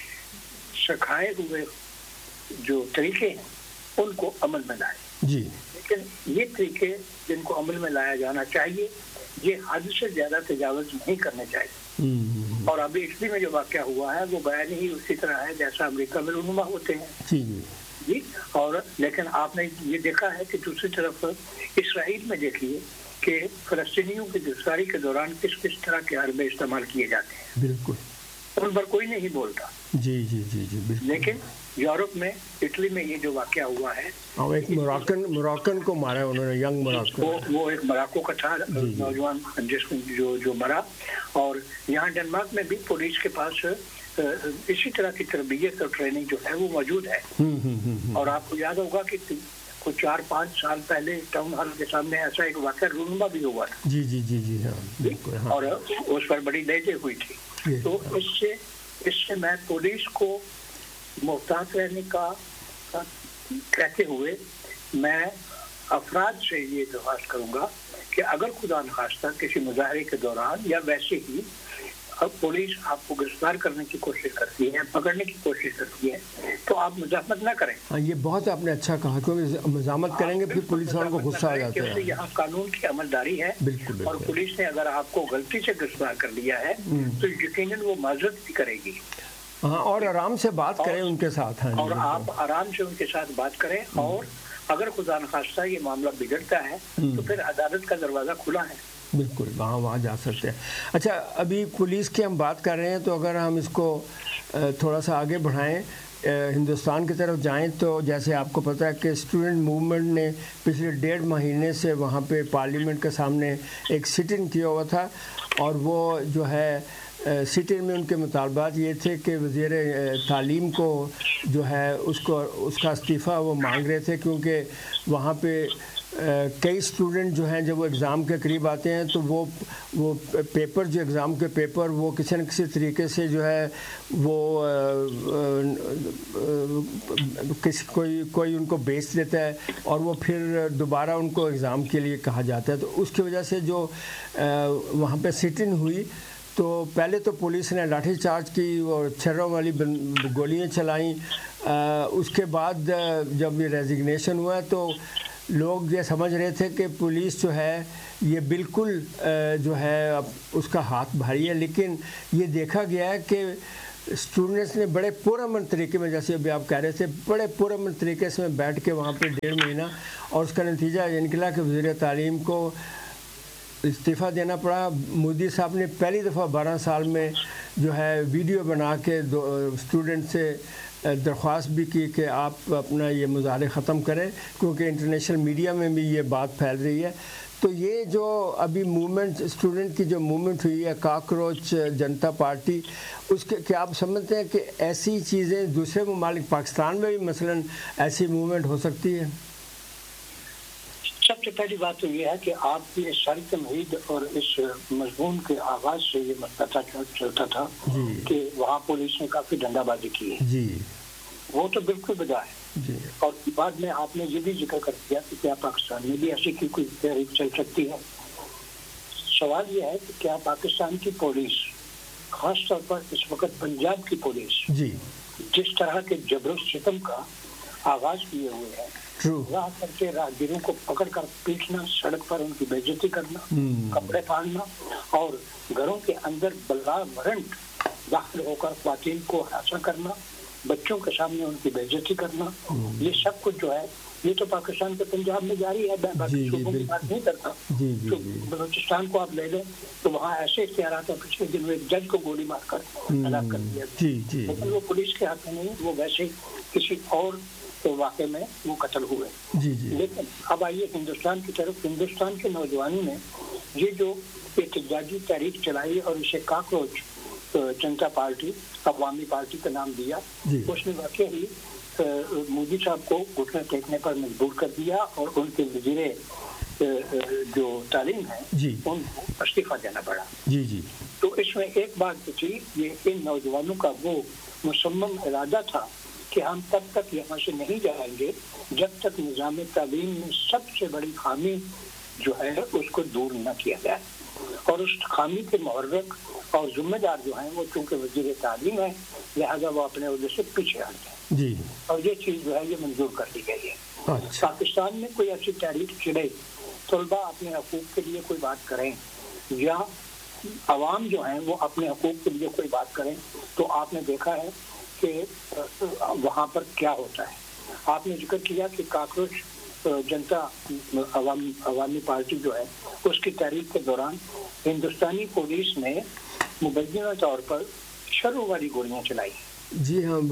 सिखाए हुए जो तरीके हैं उनको अमल में लाए जी। लेकिन ये तरीके जिनको अमल में लाया जाना चाहिए, ये हद से ज्यादा तजावुज नहीं करने चाहिए। और अभी इटली में जो वाक़या हुआ है वो बयान ही उसी तरह है जैसा अमेरिका में रहनुमा होते हैं जी। और लेकिन आपने ये देखा है कि दूसरी तरफ इसराइल में देखिए कि फलस्तीनियों की गिरफ्तारी के दौरान किस किस तरह के हरबे इस्तेमाल किए जाते हैं, बिल्कुल उन पर कोई नहीं बोलता जी जी जी जी बिल्कुल। लेकिन यूरोप में इटली में ये जो वाक़या हुआ है, और एक मोरक्कन को मारा उन्होंने, यंग मोरक्कन, वो एक मोरक्को का था नौजवान जिसको जो मरा। और यहाँ डेनमार्क में भी पुलिस के पास इसी तरह की तरबियत और ट्रेनिंग जो है वो मौजूद है। और आपको याद होगा कि कुछ 4-5 साल पहले टाउन हॉल के सामने ऐसा एक वाक़या रूनुमा भी हुआ था जी जी जी जी हाँ बिल्कुल हाँ। और उस पर बड़ी लहजे हुई थी। तो इससे मैं पुलिस को मोहतात रहने का कहते हुए मैं अफराद से ये दरख्वास्त करूंगा कि अगर खुदा न खास्ता किसी मुजाहरे के दौरान या वैसे ही अब पुलिस आपको गिरफ्तार करने की कोशिश करती है, पकड़ने की कोशिश करती है, तो आप मुजाहमत ना करें। हाँ ये बहुत आपने अच्छा कहा, क्योंकि मुजाहमत करेंगे फिर पुलिस वालों को गुस्सा आ जाता है। यहाँ कानून की अमलदारी है बिल्कुल, और पुलिस ने अगर आपको गलती से गिरफ्तार कर लिया है तो यकीनन वो माजरत भी करेगी। हाँ और आराम से बात करें उनके साथ। हाँ और आप आराम से उनके साथ बात करें और अगर खुदा न खास्ता ये मामला बिगड़ता है तो फिर अदालत का दरवाज़ा खुला है, बिल्कुल वहाँ जा सकते हैं। अच्छा अभी पुलिस की हम बात कर रहे हैं, तो अगर हम इसको थोड़ा सा आगे बढ़ाएं, हिंदुस्तान की तरफ जाएं, तो जैसे आपको पता है कि स्टूडेंट मूवमेंट ने पिछले 1.5 महीने से वहाँ पे पार्लियामेंट के सामने एक सिटिंग किया हुआ था, और वो जो है सिटिंग में उनके मुतालबात ये थे कि वज़ीर तालीम को जो है उसका इस्तीफ़ा वो मांग रहे थे, क्योंकि वहाँ पे कई स्टूडेंट जो हैं जब वो एग्ज़ाम के करीब आते हैं तो वो पेपर जो एग्ज़ाम के पेपर वो किसी न किसी तरीके से जो है वो कोई उनको बेच देता है और वो फिर दोबारा उनको एग्ज़ाम के लिए कहा जाता है। तो उसकी वजह से जो वहाँ पे सिटिंग हुई, तो पहले तो पुलिस ने लाठी चार्ज की और छर्रों वाली गोलियां चलाई। उसके बाद जब ये रेजिग्नेशन हुआ तो लोग ये समझ रहे थे कि पुलिस जो है ये बिल्कुल जो है अब उसका हाथ भारी है, लेकिन ये देखा गया है कि स्टूडेंट्स ने बड़े पुरअमन तरीके में, जैसे अभी आप कह रहे थे, बड़े पुरअमन तरीके से बैठ के वहाँ पे 1.5 महीना, और उसका नतीजा ये निकला कि वज़ीर तालीम को इस्तीफ़ा देना पड़ा। मोदी साहब ने पहली दफ़ा 12 साल में जो है वीडियो बना के स्टूडेंट से दरख्वास्त भी की कि आप अपना ये मुजाहरे ख़त्म करें, क्योंकि इंटरनेशनल मीडिया में भी ये बात फैल रही है। तो ये जो अभी मूवमेंट, स्टूडेंट की जो मूवमेंट हुई है काकरोच जनता पार्टी, उसके क्या आप समझते हैं कि ऐसी चीज़ें दूसरे ममालिक, पाकिस्तान में भी मसलन ऐसी मूवमेंट हो सकती है? सबसे पहली बात तो ये है कि आपकी इस सारी तमहीद और इस मजमून के आगाज से ये पता चलता था कि वहाँ पुलिस ने काफ़ी डंडाबाजी की है जी, वो तो बिल्कुल बजा है जी। और बाद में आपने ये भी जिक्र कर दिया कि क्या पाकिस्तान में भी ऐसी की कोई तहरीक चल सकती है। सवाल ये है कि क्या पाकिस्तान की पुलिस, खास तौर पर इस वक्त पंजाब की पुलिस जी जिस तरह के जबर सितम का आगाज किए हुए है, राह करके राहगीरों को पकड़कर पीटना, सड़क पर उनकी बेइज्जती करना, कपड़े फाड़ना और घरों के अंदर बला वारंट दाखिल होकर ख्वातीन को हरासा करना, बच्चों के सामने उनकी बेइज्जती करना, ये सब कुछ जो है ये तो पाकिस्तान के पंजाब में जारी है। मैं बाकी सूबों की बात नहीं करता। तो बलूचिस्तान को आप ले लें तो वहाँ ऐसे इख्तियार है, पिछले दिन एक जज को गोली मारकर हलाक कर दिया, लेकिन वो पुलिस के हाथ में नहीं, वो वैसे किसी और तो वाक़े में वो कत्ल हुए। लेकिन अब आइए हिंदुस्तान की तरफ। हिंदुस्तान के नौजवानों ने ये जो एहतजाजी तहरीक चलाई और इसे काकरोच जनता पार्टी, अवामी पार्टी का नाम दिया, उसने वाकई ही मोदी साहब को घुटने टेकने पर मजबूर कर दिया और उनके वज़ीर جو تعلیم ہے جی ان کو استعفیٰ دینا پڑا. جی جی. تو اس میں ایک بات تو تھی، یہ ان نوجوانوں کا وہ مصمم ارادہ تھا کہ ہم تب تک یہاں سے نہیں جائیں گے جب تک نظام تعلیم میں سب سے بڑی خامی جو ہے اس کو دور نہ کیا جائے. اور اس خامی کے محرک اور ذمہ دار جو ہیں وہ چونکہ وزیر تعلیم ہے، لہذا وہ اپنے عہدے سے پیچھے ہٹ گئے جی. اور یہ چیز جو ہے یہ منظور کر دی گئی ہے. اچھا. پاکستان میں کوئی ایسی تحریک چلے، طلباء اپنے حقوق کے لیے کوئی بات کریں یا عوام جو ہیں وہ اپنے حقوق کے لیے کوئی بات کریں، تو آپ نے دیکھا ہے کہ وہاں پر کیا ہوتا ہے. آپ نے ذکر کیا کہ کاکروچ جنتا عوامی پارٹی جو ہے اس کی تحریک کے دوران ہندوستانی پولیس نے مبینہ طور پر شروں والی گولیاں چلائی. جی ہاں،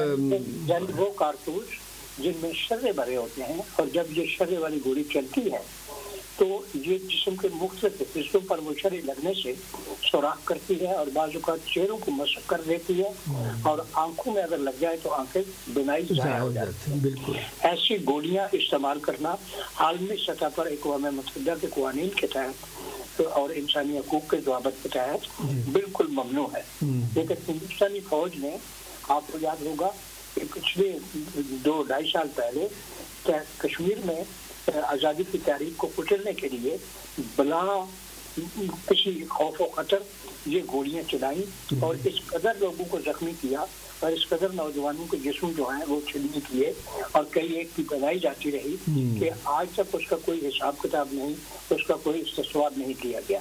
وہ کارتوس جن میں شرے بھرے ہوتے ہیں، اور جب یہ شرے والی گولی چلتی ہے تو یہ جسم کے مختلف حصوں پر وہ شرے لگنے سے سوراخ کرتی ہے اور بعض اوقات چہروں کو مسخ کر دیتی ہے، اور آنکھوں میں اگر لگ جائے تو آنکھیں بینائی ضائع ہو جاتی ہیں. بالکل. ایسی گولیاں استعمال کرنا عالمی سطح پر اقوام متحدہ کے قوانین کے تحت اور انسانی حقوق کے ضوابط کے تحت بالکل ممنوع ہے. لیکن ہندوستانی فوج نے، آپ کو یاد ہوگا کہ پچھلے 2-2.5 سال پہلے کشمیر میں آزادی کی تحریک کو کچلنے کے لیے بلا کسی خوف و خطر یہ گولیاں چلائیں اور اس قدر لوگوں کو زخمی کیا اور اس قدر نوجوانوں کے جسم جو ہیں وہ چھلنی کیے اور کئی ایک کی پیدائی جاتی رہی کہ آج تک اس کا کوئی حساب کتاب نہیں، اس کا کوئی استصواب نہیں کیا گیا.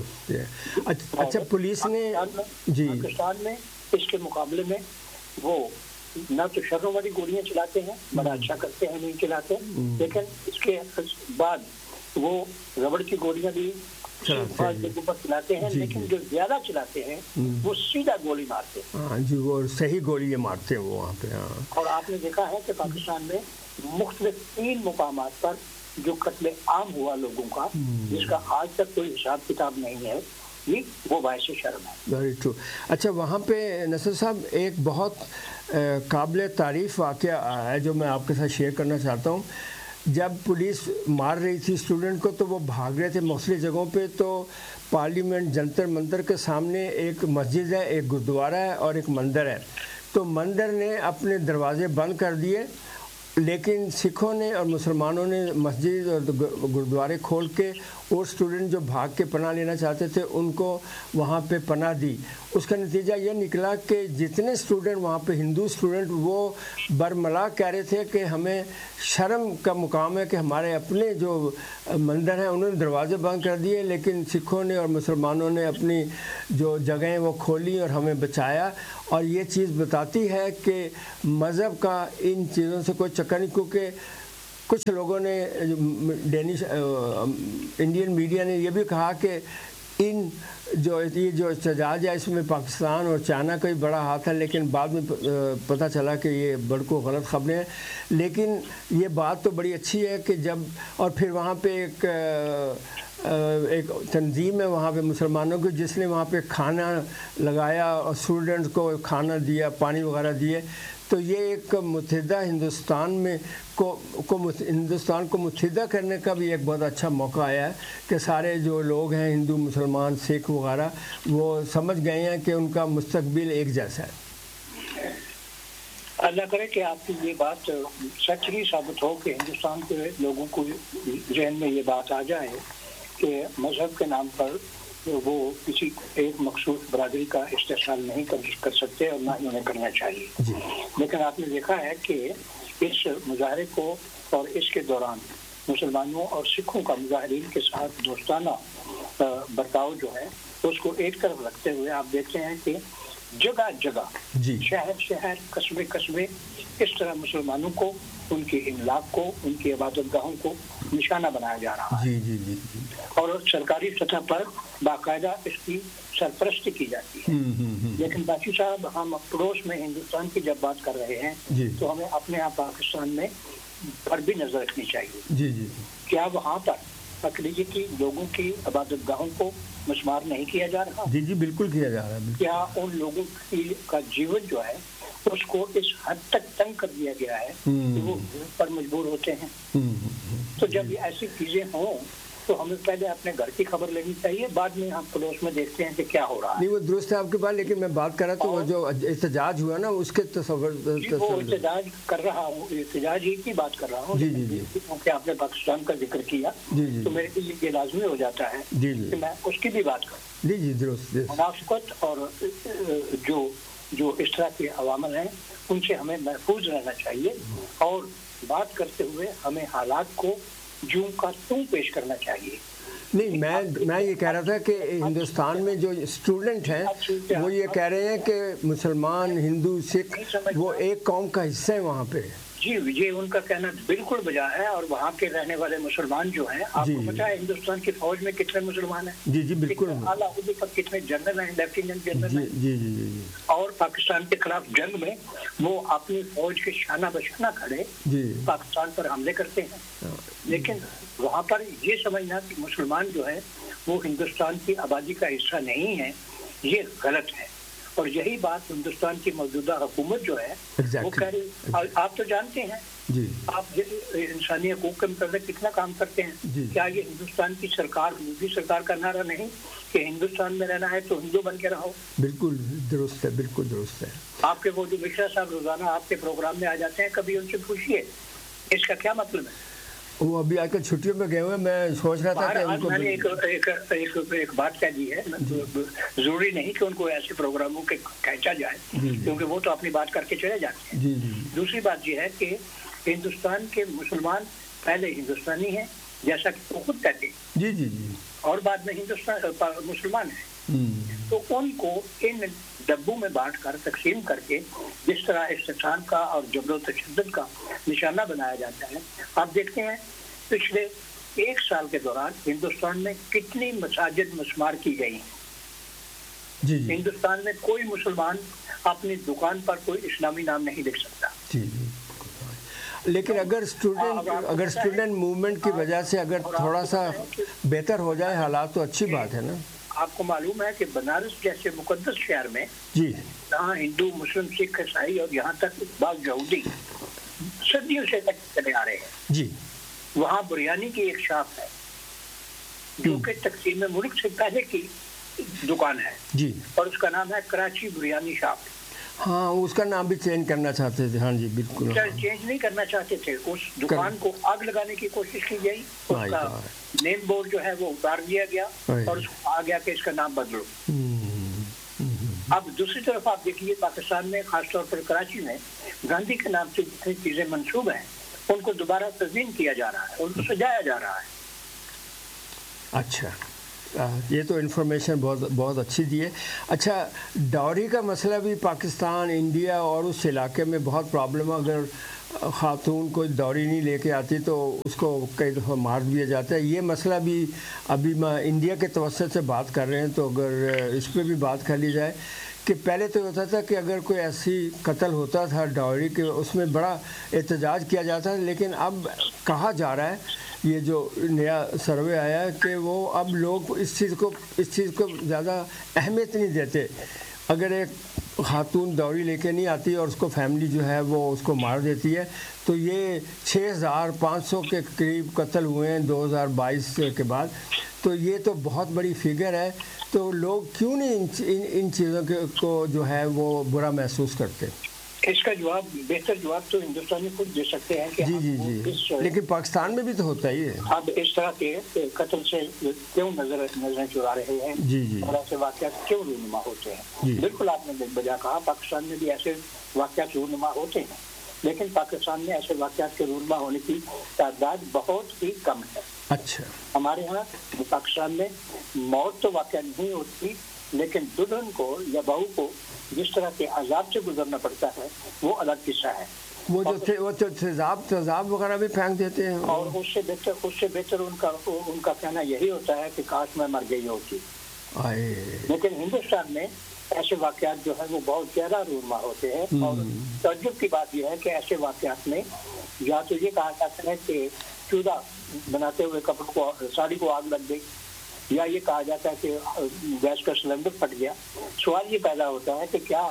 اچھا، پولیس نے پاکستان میں اس کے مقابلے میں وہ نہ تو شروں والی گولیاں چلاتے ہیں، بڑا اچھا کرتے ہیں، نہیں چلاتے، لیکن اس کے بعد وہ ربڑ کی گولیاں بھی جگہوں پر چلاتے ہیں، لیکن جو زیادہ چلاتے ہیں وہ سیدھا گولی مارتے ہیں. جی، وہ صحیح گولی مارتے ہیں وہ وہاں پہ. اور آپ نے دیکھا ہے کہ پاکستان میں مختلف 3 مقامات پر جو قتل عام ہوا لوگوں کا، جس کا آج تک کوئی حساب کتاب نہیں ہے، وہ باعث شرم ہے. Very true. اچھا، وہاں پہ نصر صاحب ایک بہت قابل تعریف واقعہ ہے جو میں آپ کے ساتھ شیئر کرنا چاہتا ہوں. جب پولیس مار رہی تھی اسٹوڈنٹ کو تو وہ بھاگ رہے تھے مختلف جگہوں پہ، تو پارلیمنٹ جنتر منتر کے سامنے ایک مسجد ہے، ایک گردوارہ ہے اور ایک مندر ہے. تو مندر نے اپنے دروازے بند کر دیے، لیکن سکھوں نے اور مسلمانوں نے مسجد اور گردوارے کھول کے وہ اسٹوڈنٹ جو بھاگ کے پناہ لینا چاہتے تھے ان کو وہاں پہ پناہ دی. اس کا نتیجہ یہ نکلا کہ جتنے اسٹوڈنٹ وہاں پہ ہندو اسٹوڈنٹ وہ برملا کہہ رہے تھے کہ ہمیں شرم کا مقام ہے کہ ہمارے اپنے جو مندر ہیں انہوں نے دروازے بند کر دیے، لیکن سکھوں نے اور مسلمانوں نے اپنی جو جگہیں وہ کھولی اور ہمیں بچایا. اور یہ چیز بتاتی ہے کہ مذہب کا ان چیزوں سے کوئی چکر نہیں، کیونکہ کچھ لوگوں نے ڈینش انڈین میڈیا نے یہ بھی کہا کہ یہ جو احتجاج ہے اس میں پاکستان اور چائنا کا بھی بڑا ہاتھ ہے، لیکن بعد میں پتہ چلا کہ یہ بڑکو غلط خبریں ہیں. لیکن یہ بات تو بڑی اچھی ہے کہ جب، اور پھر وہاں پہ ایک تنظیم ہے وہاں پہ مسلمانوں کی جس نے وہاں پہ کھانا لگایا اور اسٹوڈنٹس کو کھانا دیا، پانی وغیرہ دیے. تو یہ ایک متحدہ ہندوستان کو متحدہ کرنے کا بھی ایک بہت اچھا موقع آیا ہے کہ سارے جو لوگ ہیں ہندو، مسلمان، سکھ وغیرہ وہ سمجھ گئے ہیں کہ ان کا مستقبل ایک جیسا ہے. اللہ کرے کہ آپ کی یہ بات سچ ہی ثابت ہو کہ ہندوستان کے لوگوں کو ذہن میں یہ بات آ جائے کہ مذہب کے نام پر وہ کسی ایک مخصوص برادری کا استحصال نہیں کر سکتے اور نہ ہی انہیں کرنا چاہیے. لیکن آپ نے دیکھا ہے کہ اس مظاہرے کو اور اس کے دوران مسلمانوں اور سکھوں کا مظاہرین کے ساتھ دوستانہ برتاؤ جو ہے اس کو ایک طرف رکھتے ہوئے آپ دیکھتے ہیں کہ جگہ جگہ شہر قصبے اس طرح مسلمانوں کو، ان کی املاک کو، ان کی عبادت گاہوں کو نشانہ بنایا جا رہا ہے. اور سرکاری سطح پر باقاعدہ اس کی سرپرستی کی جاتی ہے. لیکن باقی صاحب، ہم پڑوس میں ہندوستان کی جب بات کر رہے ہیں تو ہمیں اپنے یہاں پاکستان میں پر بھی نظر رکھنی چاہیے. کیا وہاں پر اقلیتی لوگوں کی عبادت گاہوں کو مسمار نہیں کیا جا رہا؟ جی بالکل کیا جا رہا ہے. کیا ان لوگوں کا جیون جو ہے اس کو اس حد تک تنگ کر دیا گیا ہے کہ وہ پر مجبور ہوتے ہیں. تو جب یہ ایسی چیزیں ہوں تو ہمیں پہلے اپنے گھر کی خبر لینی چاہیے, بعد میں ہم پڑوس میں دیکھتے ہیں کہ کیا ہو رہا ہے. نہیں وہ درست ہے آپ کی بات, لیکن میں بات کر رہا تو وہ جو احتجاج ہوا نا اس کے تصور وہ احتجاج کر رہا ہوں, احتجاج ہی کی بات کر رہا ہوں. کیونکہ آپ نے پاکستان کا ذکر کیا تو میرے لیے یہ لازمی ہو جاتا ہے کہ میں اس کی بھی بات کروں. جی درست. منافقت اور جو اس طرح کے عوامل ہیں ان سے ہمیں محفوظ رہنا چاہیے, اور بات کرتے ہوئے ہمیں حالات کو جوں کا توں پیش کرنا چاہیے. نہیں میں یہ کہہ رہا تھا کہ ہندوستان میں جو اسٹوڈنٹ ہیں وہ یہ کہہ رہے ہیں کہ مسلمان, ہندو, سکھ وہ ایک قوم کا حصہ ہیں وہاں پہ. جی یہ ان کا کہنا بالکل بجا ہے, اور وہاں کے رہنے والے مسلمان جو ہیں, آپ کو پتا ہے ہندوستان کی فوج میں کتنے مسلمان ہیں؟ جی بالکل. اعلیٰ عہدے پر کتنے جنرل ہیں, لیفٹیننٹ جنرل ہیں. جی اور پاکستان کے خلاف جنگ میں وہ اپنی فوج کے شانہ بشانہ کھڑے پاکستان پر حملے کرتے ہیں. لیکن وہاں پر یہ سمجھنا کہ مسلمان جو ہے وہ ہندوستان کی آبادی کا حصہ نہیں ہے, یہ غلط ہے. اور یہی بات ہندوستان کی موجودہ حکومت جو ہے وہ کہہ رہی. آپ تو جانتے ہیں آپ انسانی حقوق کے متعلق کتنا کام کرتے ہیں. کیا یہ ہندوستان کی سرکار, مودی سرکار کا نعرہ نہیں کہ ہندوستان میں رہنا ہے تو ہندو بن کے رہو؟ بالکل درست ہے, بالکل درست ہے. آپ کے وہ جو مشرا صاحب روزانہ آپ کے پروگرام میں آ جاتے ہیں, کبھی ان سے پوچھیے اس کا کیا مطلب ہے. وہ ابھی آ کر چھٹیوں میں گئے ہوئے, میں سوچ رہا تھا کہ میں نے ایک بات کہہ دی ہے, ضروری نہیں کہ ان کو ایسے پروگراموں کے کھینچا جائے کیونکہ وہ تو اپنی بات کر کے چلے جاتے ہیں. دوسری بات یہ ہے کہ ہندوستان کے مسلمان پہلے ہندوستانی ہیں جیسا کہ وہ خود کہتے ہیں, اور بعد میں ہندوستان مسلمان ہیں. تو ان کو ان ڈبوں میں بانٹ کر تقسیم کر کے جس طرح استحصال کا اور جبر و تشدد کا نشانہ بنایا جاتا ہے. آپ دیکھتے ہیں پچھلے 1 سال کے دوران ہندوستان میں کتنی مساجد مسمار کی گئی ہیں. ہندوستان میں کوئی مسلمان اپنی دکان پر کوئی اسلامی نام نہیں لکھ سکتا. لیکن اگر اسٹوڈنٹ موومنٹ کی وجہ سے اگر تھوڑا سا بہتر ہو جائے حالات تو اچھی بات ہے نا. آپ کو معلوم ہے کہ بنارس جیسے مقدس شہر میں جہاں ہندو, مسلم, سکھ, عیسائی اور یہاں تک بعض یہودی صدیوں سے چلے آ رہے ہیں, وہاں بریانی کی ایک شاپ ہے جو کہ تقسیم ملک سے پہلے کی دکان ہے, اور اس کا نام ہے کراچی بریانی شاپ. ہاں اس کا نام بھی چینج کرنا چاہتے تھے. ہاں جی بالکل چینج نہیں کرنا چاہتے تھے, اس دکان کو آگ لگانے کی کوشش کی گئی, اس کا نیم بورڈ جو ہے وہ اتار دیا گیا اور اس کو آ گیا کہ اس کا نام بدلو. اب دوسری طرف آپ دیکھیے پاکستان میں خاص طور پر کراچی میں گاندھی کے نام سے جتنی چیزیں منسوب ہیں ان کو دوبارہ تزئین کیا جا رہا ہے, ان کو سجایا جا رہا ہے. اچھا یہ تو انفارمیشن بہت اچھی دی ہے. اچھا ڈاوری کا مسئلہ بھی پاکستان, انڈیا اور اس علاقے میں بہت پرابلم ہے. اگر خاتون کوئی ڈاوری نہیں لے کے آتی تو اس کو کئی دفعہ مار دیا جاتا ہے. یہ مسئلہ بھی ابھی انڈیا کے توسط سے بات کر رہے ہیں, تو اگر اس پہ بھی بات کر لی جائے کہ پہلے تو ہوتا تھا کہ اگر کوئی ایسی قتل ہوتا تھا ڈاوری کے اس میں بڑا احتجاج کیا جاتا ہے, لیکن اب کہا جا رہا ہے یہ جو نیا سروے آیا ہے کہ وہ اب لوگ اس چیز کو زیادہ اہمیت نہیں دیتے. اگر ایک خاتون ڈاوری لے کے نہیں آتی اور اس کو فیملی جو ہے وہ اس کو مار دیتی ہے, تو یہ 6500 کے قریب قتل ہوئے ہیں 2022 کے بعد, تو یہ تو بہت بڑی فگر ہے. تو لوگ کیوں نہیں ان چیزوں کو جو ہے وہ برا محسوس کرتے؟ اس کا جواب, بہتر جواب تو ہندوستانی خود دے سکتے ہیں کہ لیکن پاکستان میں بھی تو ہوتا ہی ہے. اب اس طرح کے قتل سے کیوں نظریں چرا رہے ہیں, اور ایسے واقعات کیوں رونما ہوتے ہیں. بالکل آپ نے بجا کہا, پاکستان میں بھی ایسے واقعات رونما ہوتے ہیں, لیکن پاکستان میں ایسے واقعات کے رونما ہونے کی تعداد بہت ہی کم ہے. اچھا ہمارے ہاں پاکستان میں موت تو واقع نہیں ہوتی, لیکن دلہن کو یا بہو کو جس طرح کے عذاب سے گزرنا پڑتا ہے وہ الگ قصہ ہے. وہ جو تیزاب وغیرہ بھی پھینک دیتے ہیں, اور اس سے بہتر ان کا کہنا یہی ہوتا ہے کہ کاش میں مر گئی ہوتی. لیکن ہندوستان میں ایسے واقعات جو ہیں وہ بہت زیادہ رونما ہوتے ہیں, اور تعجب کی بات یہ ہے کہ ایسے واقعات میں یا تو یہ کہا جاتا ہے کہ چودہ بناتے ہوئے کپڑوں کو, ساڑی کو آگ لگ گئی, یا یہ کہا جاتا ہے کہ گیس کا سلنڈر پھٹ گیا. سوال یہ پیدا ہوتا ہے کہ کیا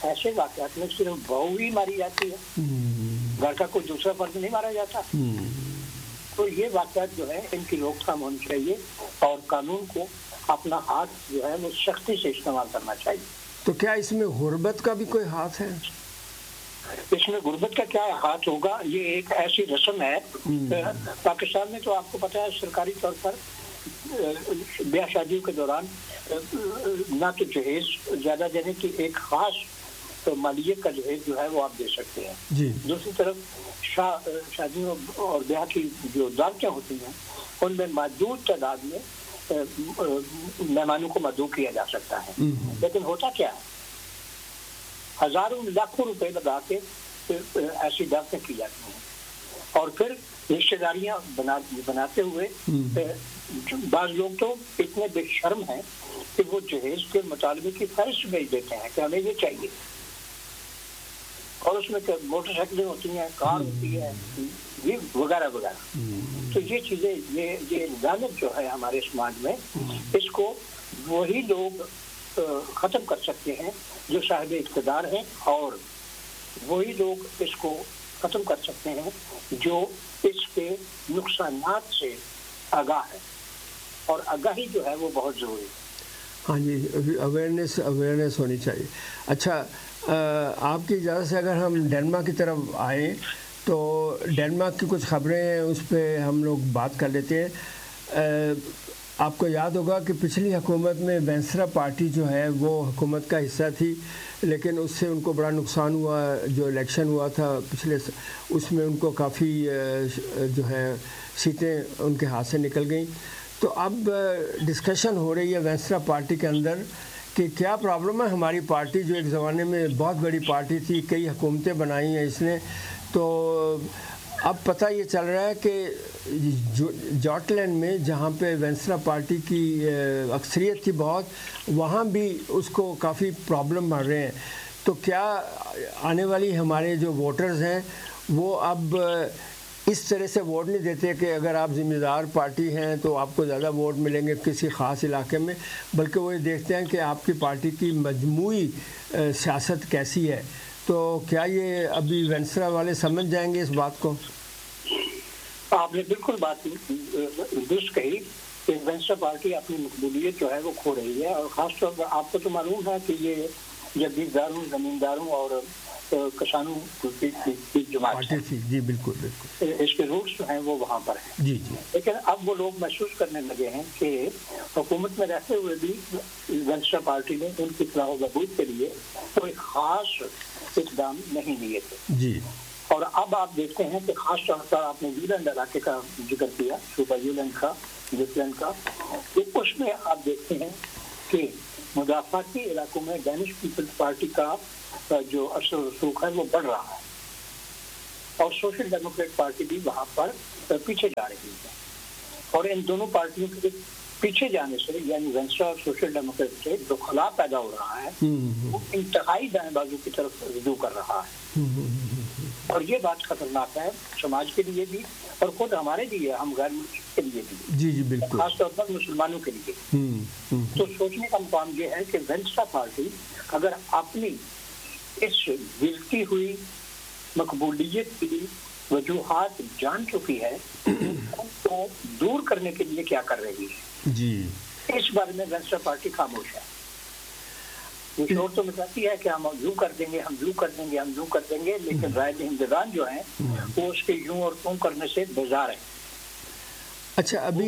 ऐसे वाकयात में सिर्फ बहू ही मारी जाती है, घर का कोई दूसरा फर्द नहीं मारा जाता। तो ये वाकयात जो है इनकी रोकथाम होनी चाहिए और कानून को अपना हाथ जो है वो सख्ती से इस्तेमाल करना चाहिए। तो क्या इसमें गुर्बत का भी कोई हाथ है? इसमें गुर्बत का क्या हाथ होगा? ये एक ऐसी रस्म है पाकिस्तान में, तो आपको पता है सरकारी तौर पर ब्याह शादियों के दौरान ना तो जहेज ज्यादा देने की एक खास तो मालियत का जहेज जो है वो आप दे सकते हैं जी। दूसरी तरफ शादियों और ब्याह की जो दावतें होती हैं उनमें महदूद तादाद में मेहमानों को मदऊ किया जा सकता है। लेकिन होता क्या है, हजारों लाखों रुपए लगा के ऐसी दावतें की जाती हैं और फिर रिश्तेदारियां बनाते हुए बाज लोग तो इतने बेशर्म हैं कि वो जहेज के मुतालबे की फहरिस्त भेज देते हैं कि हमें ये चाहिए, और उसमें मोटरसाइकिलें होती हैं, कार होती है, ये वगैरह वगैरह। तो ये चीजें ये लानत जो है हमारे समाज में, इसको वही लोग खत्म कर सकते हैं जो साहिब इक़्तिदार हैं, और वही लोग इसको खत्म कर सकते हैं जो इसके नुकसानात से आगाह है, और आगाही जो है वो बहुत ज़रूरी है। हाँ जी, अवेयरनेस होनी चाहिए। अच्छा, आपकी इजाज़त से अगर हम डेनमार्क की तरफ आएँ तो डेनमार्क की कुछ खबरें हैं, उस पर हम लोग बात कर लेते हैं। आपको याद होगा कि पिछली हुकूमत में वेंस्ट्रा पार्टी जो है वो हुकूमत का हिस्सा थी, लेकिन उससे उनको बड़ा नुकसान हुआ। जो इलेक्शन हुआ था पिछले, उसमें उनको काफ़ी जो है सीटें उनके हाथ से निकल गई। तो अब डिस्कशन हो रही है वेंस्ट्रा पार्टी के अंदर कि क्या प्रॉब्लम है हमारी पार्टी, जो एक ज़माने में बहुत बड़ी पार्टी थी, कई हुकूमतें बनाई हैं इसने, तो अब पता ये चल रहा है कि जॉटलैंड में जहाँ पे वेंस्ट्रा पार्टी की अक्सरियत थी बहुत, वहाँ भी उसको काफ़ी प्रॉब्लम बढ़ रहे हैं। तो क्या आने वाली हमारे जो वोटर्स हैं वो अब इस तरह से वोट नहीं देते कि अगर आप ज़िम्मेदार पार्टी हैं तो आपको ज़्यादा वोट मिलेंगे किसी ख़ास इलाके में, बल्कि वो ये देखते हैं कि आपकी पार्टी की मजमूई सियासत कैसी है। तो क्या ये अभी वेंस्ट्रा वाले समझ जाएंगे इस बात को? आपने बिल्कुल बात दुरुस्त कही कि वेंस्ट्रा पार्टी अपनी मकबूलियत जो है वो खो रही है, और ख़ासतौर पर आपको तो मालूम है कि ये जगीरदारों, ज़मींदारों और किसानों की जमात है। जी बिल्कुल बिल्कुल, इसके रूट्स जो हैं वो वहाँ पर हैं। जी जी। लेकिन अब वो लोग महसूस करने लगे हैं कि हुकूमत में रहते हुए भी वेंस्ट्रा पार्टी ने उनकी फलाह व बहबूद के लिए कोई ख़ास इक़दाम नहीं लिए थे जी। और अब आप देखते हैं कि खास तौर पर आपने यूलैंड इलाके का जिक्र किया, सुपर यूलैंड का, जुटलैंड का, तो उसमें आप देखते हैं कि मुदाफ़ाती इलाकों में डेनिश पीपल्स पार्टी का जो असर रसूख है वो बढ़ रहा है, और सोशल डेमोक्रेट पार्टी भी वहाँ पर पीछे जा रही है। और इन दोनों पार्टियों के पीछे जाने से, यानी वेंस्ट्रा और सोशल डेमोक्रेट से जो खला पैदा हो रहा है वो इंतहाई दाएं बाजू की तरफ रुजू कर रहा है, और ये बात खतरनाक है समाज के लिए भी और खुद हमारे लिए, हम गैर मुस्लिम के लिए भी। जी जी बिल्कुल, खासतौर पर मुसलमानों के लिए। तो सोचने का मुकाम ये है कि वेंस्ट्रा पार्टी अगर अपनी इस गिरती हुई मकबूलियत की वजूहात जान चुकी है तो दूर करने के लिए क्या कर रही है जी, इस बारे में वेंस्ट्रा पार्टी खामोश है। ये शोर तो मचाती है कि हम यूं कर देंगे, हम यूं कर देंगे, हम यूं कर देंगे, लेकिन राय दहिंदगान जो हैं वो उसके यूं और त्यों करने से बेजार है। अच्छा, अभी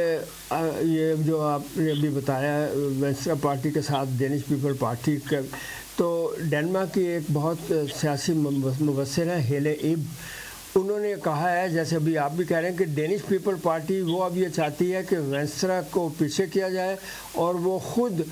ये जो आपने अभी बताया वेंस्ट्रा पार्टी के साथ डेनिश पीपल पार्टी का, तो डेनमार्क की एक बहुत सियासी मुबस्सिर है हेले इब, उन्होंने कहा है, जैसे अभी आप भी कह रहे हैं, कि डेनिश पीपल पार्टी वो अब ये चाहती है कि वेंस्ट्रा को पीछे किया जाए और वो खुद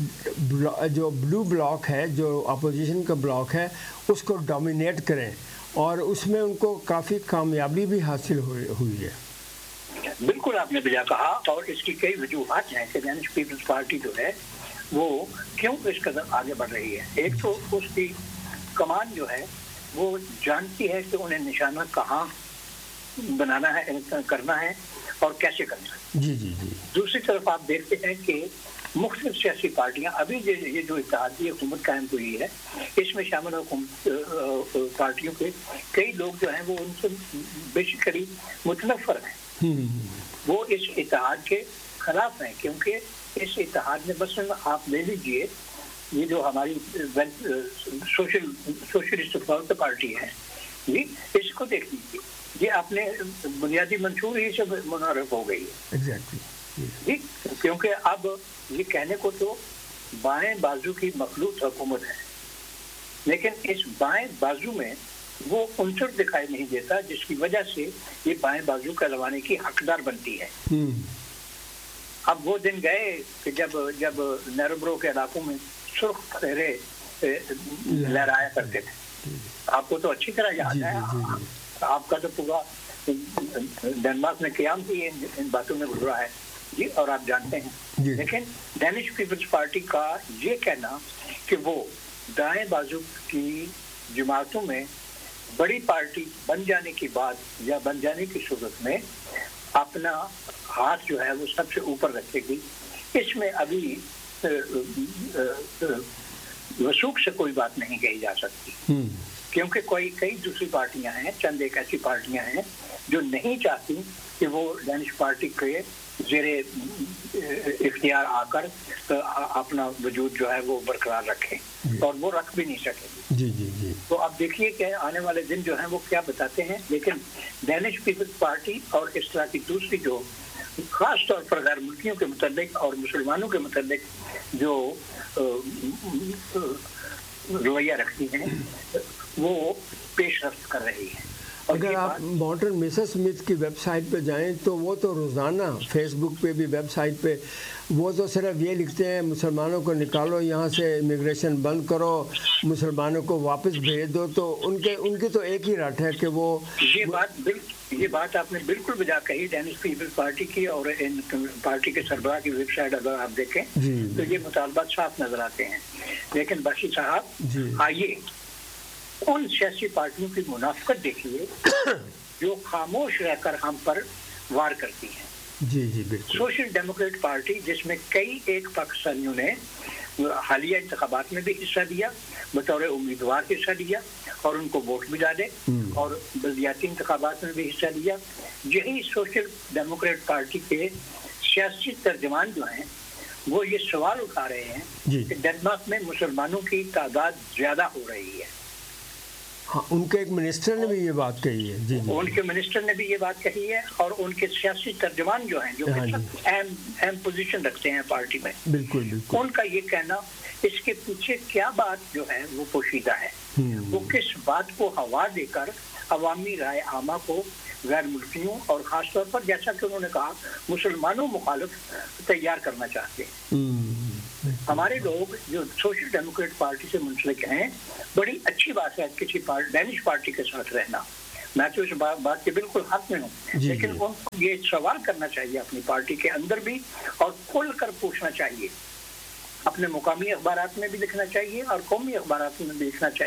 जो ब्लू ब्लॉक है, जो अपोजिशन का ब्लॉक है, उसको डोमिनेट करें, और उसमें उनको काफ़ी कामयाबी भी हासिल हुई है। बिल्कुल आपने बिल्कुल कहा, और इसकी कई वजूहात हैं कि डेनिश पीपल्स पार्टी जो है वो क्यों इस कदर आगे बढ़ रही है। एक तो उसकी कमान जो है वो जानती है कि उन्हें निशाना कहाँ बनाना है, करना है और कैसे करना है। जी जी जी। दूसरी तरफ आप देखते हैं कि مختلف سیاسی پارٹیاں ابھی یہ جو اتحادی حکومت قائم ہوئی ہے اس میں شامل پارٹیوں کے کئی لوگ جو ہیں وہ ان سے بیسیکلی متنفر ہیں، وہ اس اتحاد کے خلاف ہیں، کیونکہ اس اتحاد میں بس آپ لے لیجئے یہ جو ہماری سوشلسٹ پارٹی ہے جی، اس کو دیکھ لیجیے، یہ اپنے بنیادی منشور ہی سے منحرف ہو گئی ہے جی، کیونکہ اب یہ کہنے کو تو بائیں بازو کی مخلوط حکومت ہے، لیکن اس بائیں بازو میں وہ عنصر دکھائی نہیں دیتا جس کی وجہ سے یہ بائیں بازو کہلوانے کی حقدار بنتی ہے۔ اب وہ دن گئے کہ جب نیروبرو کے علاقوں میں سرخ پھیرے لہرایا کرتے تھے، آپ کو تو اچھی طرح یاد ہے، آپ کا تو پورا ڈنمارک میں قیام بھی ان باتوں میں گزرا ہے جی، اور آپ جانتے ہیں، لیکن ڈینش پیپلز پارٹی کا یہ کہنا کہ وہ دائیں بازو کی جماعتوں میں بڑی پارٹی بن جانے کی بات یا بن جانے کی صورت میں اپنا ہاتھ جو ہے وہ سب سے اوپر رکھے گی، اس میں ابھی وثوق سے کوئی بات نہیں کہی جا سکتی، کیونکہ کئی دوسری پارٹیاں ہیں، چند ایک ایسی پارٹیاں ہیں جو نہیں چاہتی کہ وہ ڈینش پارٹی کے زیر اختیار آ کر اپنا وجود جو ہے وہ برقرار رکھیں، اور وہ رکھ بھی نہیں سکے گی۔ تو اب دیکھیے کہ آنے والے دن جو ہیں وہ کیا بتاتے ہیں، لیکن ڈینش پیپلز پارٹی اور اس طرح کی دوسری جو خاص طور پر غیر ملکیوں کے متعلق اور مسلمانوں کے متعلق جو رویہ رکھتی ہیں وہ پیش رفت کر رہی ہے۔ اگر آپ ماڈرن مسز اسمتھ کی ویب سائٹ پہ جائیں تو وہ تو روزانہ فیس بک پہ بھی ویب سائٹ پہ وہ تو صرف یہ لکھتے ہیں مسلمانوں کو نکالو یہاں سے، امیگریشن بند کرو، مسلمانوں کو واپس بھیج دو، تو ان کی تو ایک ہی رٹ ہے کہ وہ یہ بات آپ نے بالکل بجا کہی ڈینش پیپلز پارٹی کی، اور ان پارٹی کے سربراہ کی ویب سائٹ اگر آپ دیکھیں تو یہ مطالبات صاف نظر آتے ہیں، لیکن باشی صاحب آئیے ان سیاسی پارٹیوں کی منافقت دیکھیے جو خاموش رہ کر ہم پر وار کرتی ہیں۔ بالکل سوشل ڈیموکریٹ پارٹی جس میں کئی ایک پاکستانیوں نے حالیہ انتخابات میں بھی حصہ لیا، بطور امیدوار حصہ لیا اور ان کو ووٹ بھی ڈالے، اور بلدیاتی انتخابات میں بھی حصہ لیا، یہی سوشل ڈیموکریٹ پارٹی کے سیاسی ترجمان جو ہیں وہ یہ سوال اٹھا رہے ہیں کہ ڈنمارک میں مسلمانوں کی تعداد زیادہ ہو رہی ہے۔ ہاں، ان کے ایک منسٹر نے بھی یہ بات کہی ہے، ان کے منسٹر نے بھی یہ بات کہی ہے، اور ان کے سیاسی ترجمان جو ہیں جو اہم پوزیشن رکھتے ہیں پارٹی میں، بالکل ان کا یہ کہنا اس کے پیچھے کیا بات جو ہے وہ پوشیدہ ہے، وہ کس بات کو ہوا دے کر عوامی رائے عامہ کو غیر ملکیوں اور خاص طور پر جیسا کہ انہوں نے کہا مسلمانوں مخالف تیار کرنا چاہتے ہیں۔ ہمارے لوگ جو سوشل ڈیموکریٹ پارٹی سے منسلک ہیں، بڑی اچھی بات ہے کسی ڈینش پارٹی کے ساتھ رہنا، میں تو اس بات کے بالکل حق میں ہوں، لیکن ان کو یہ سوال کرنا چاہیے اپنی پارٹی کے اندر بھی، اور کھل کر پوچھنا چاہیے، اپنے مقامی اخبارات میں بھی لکھنا چاہیے اور قومی اخبارات میں بھی لکھنا چاہیے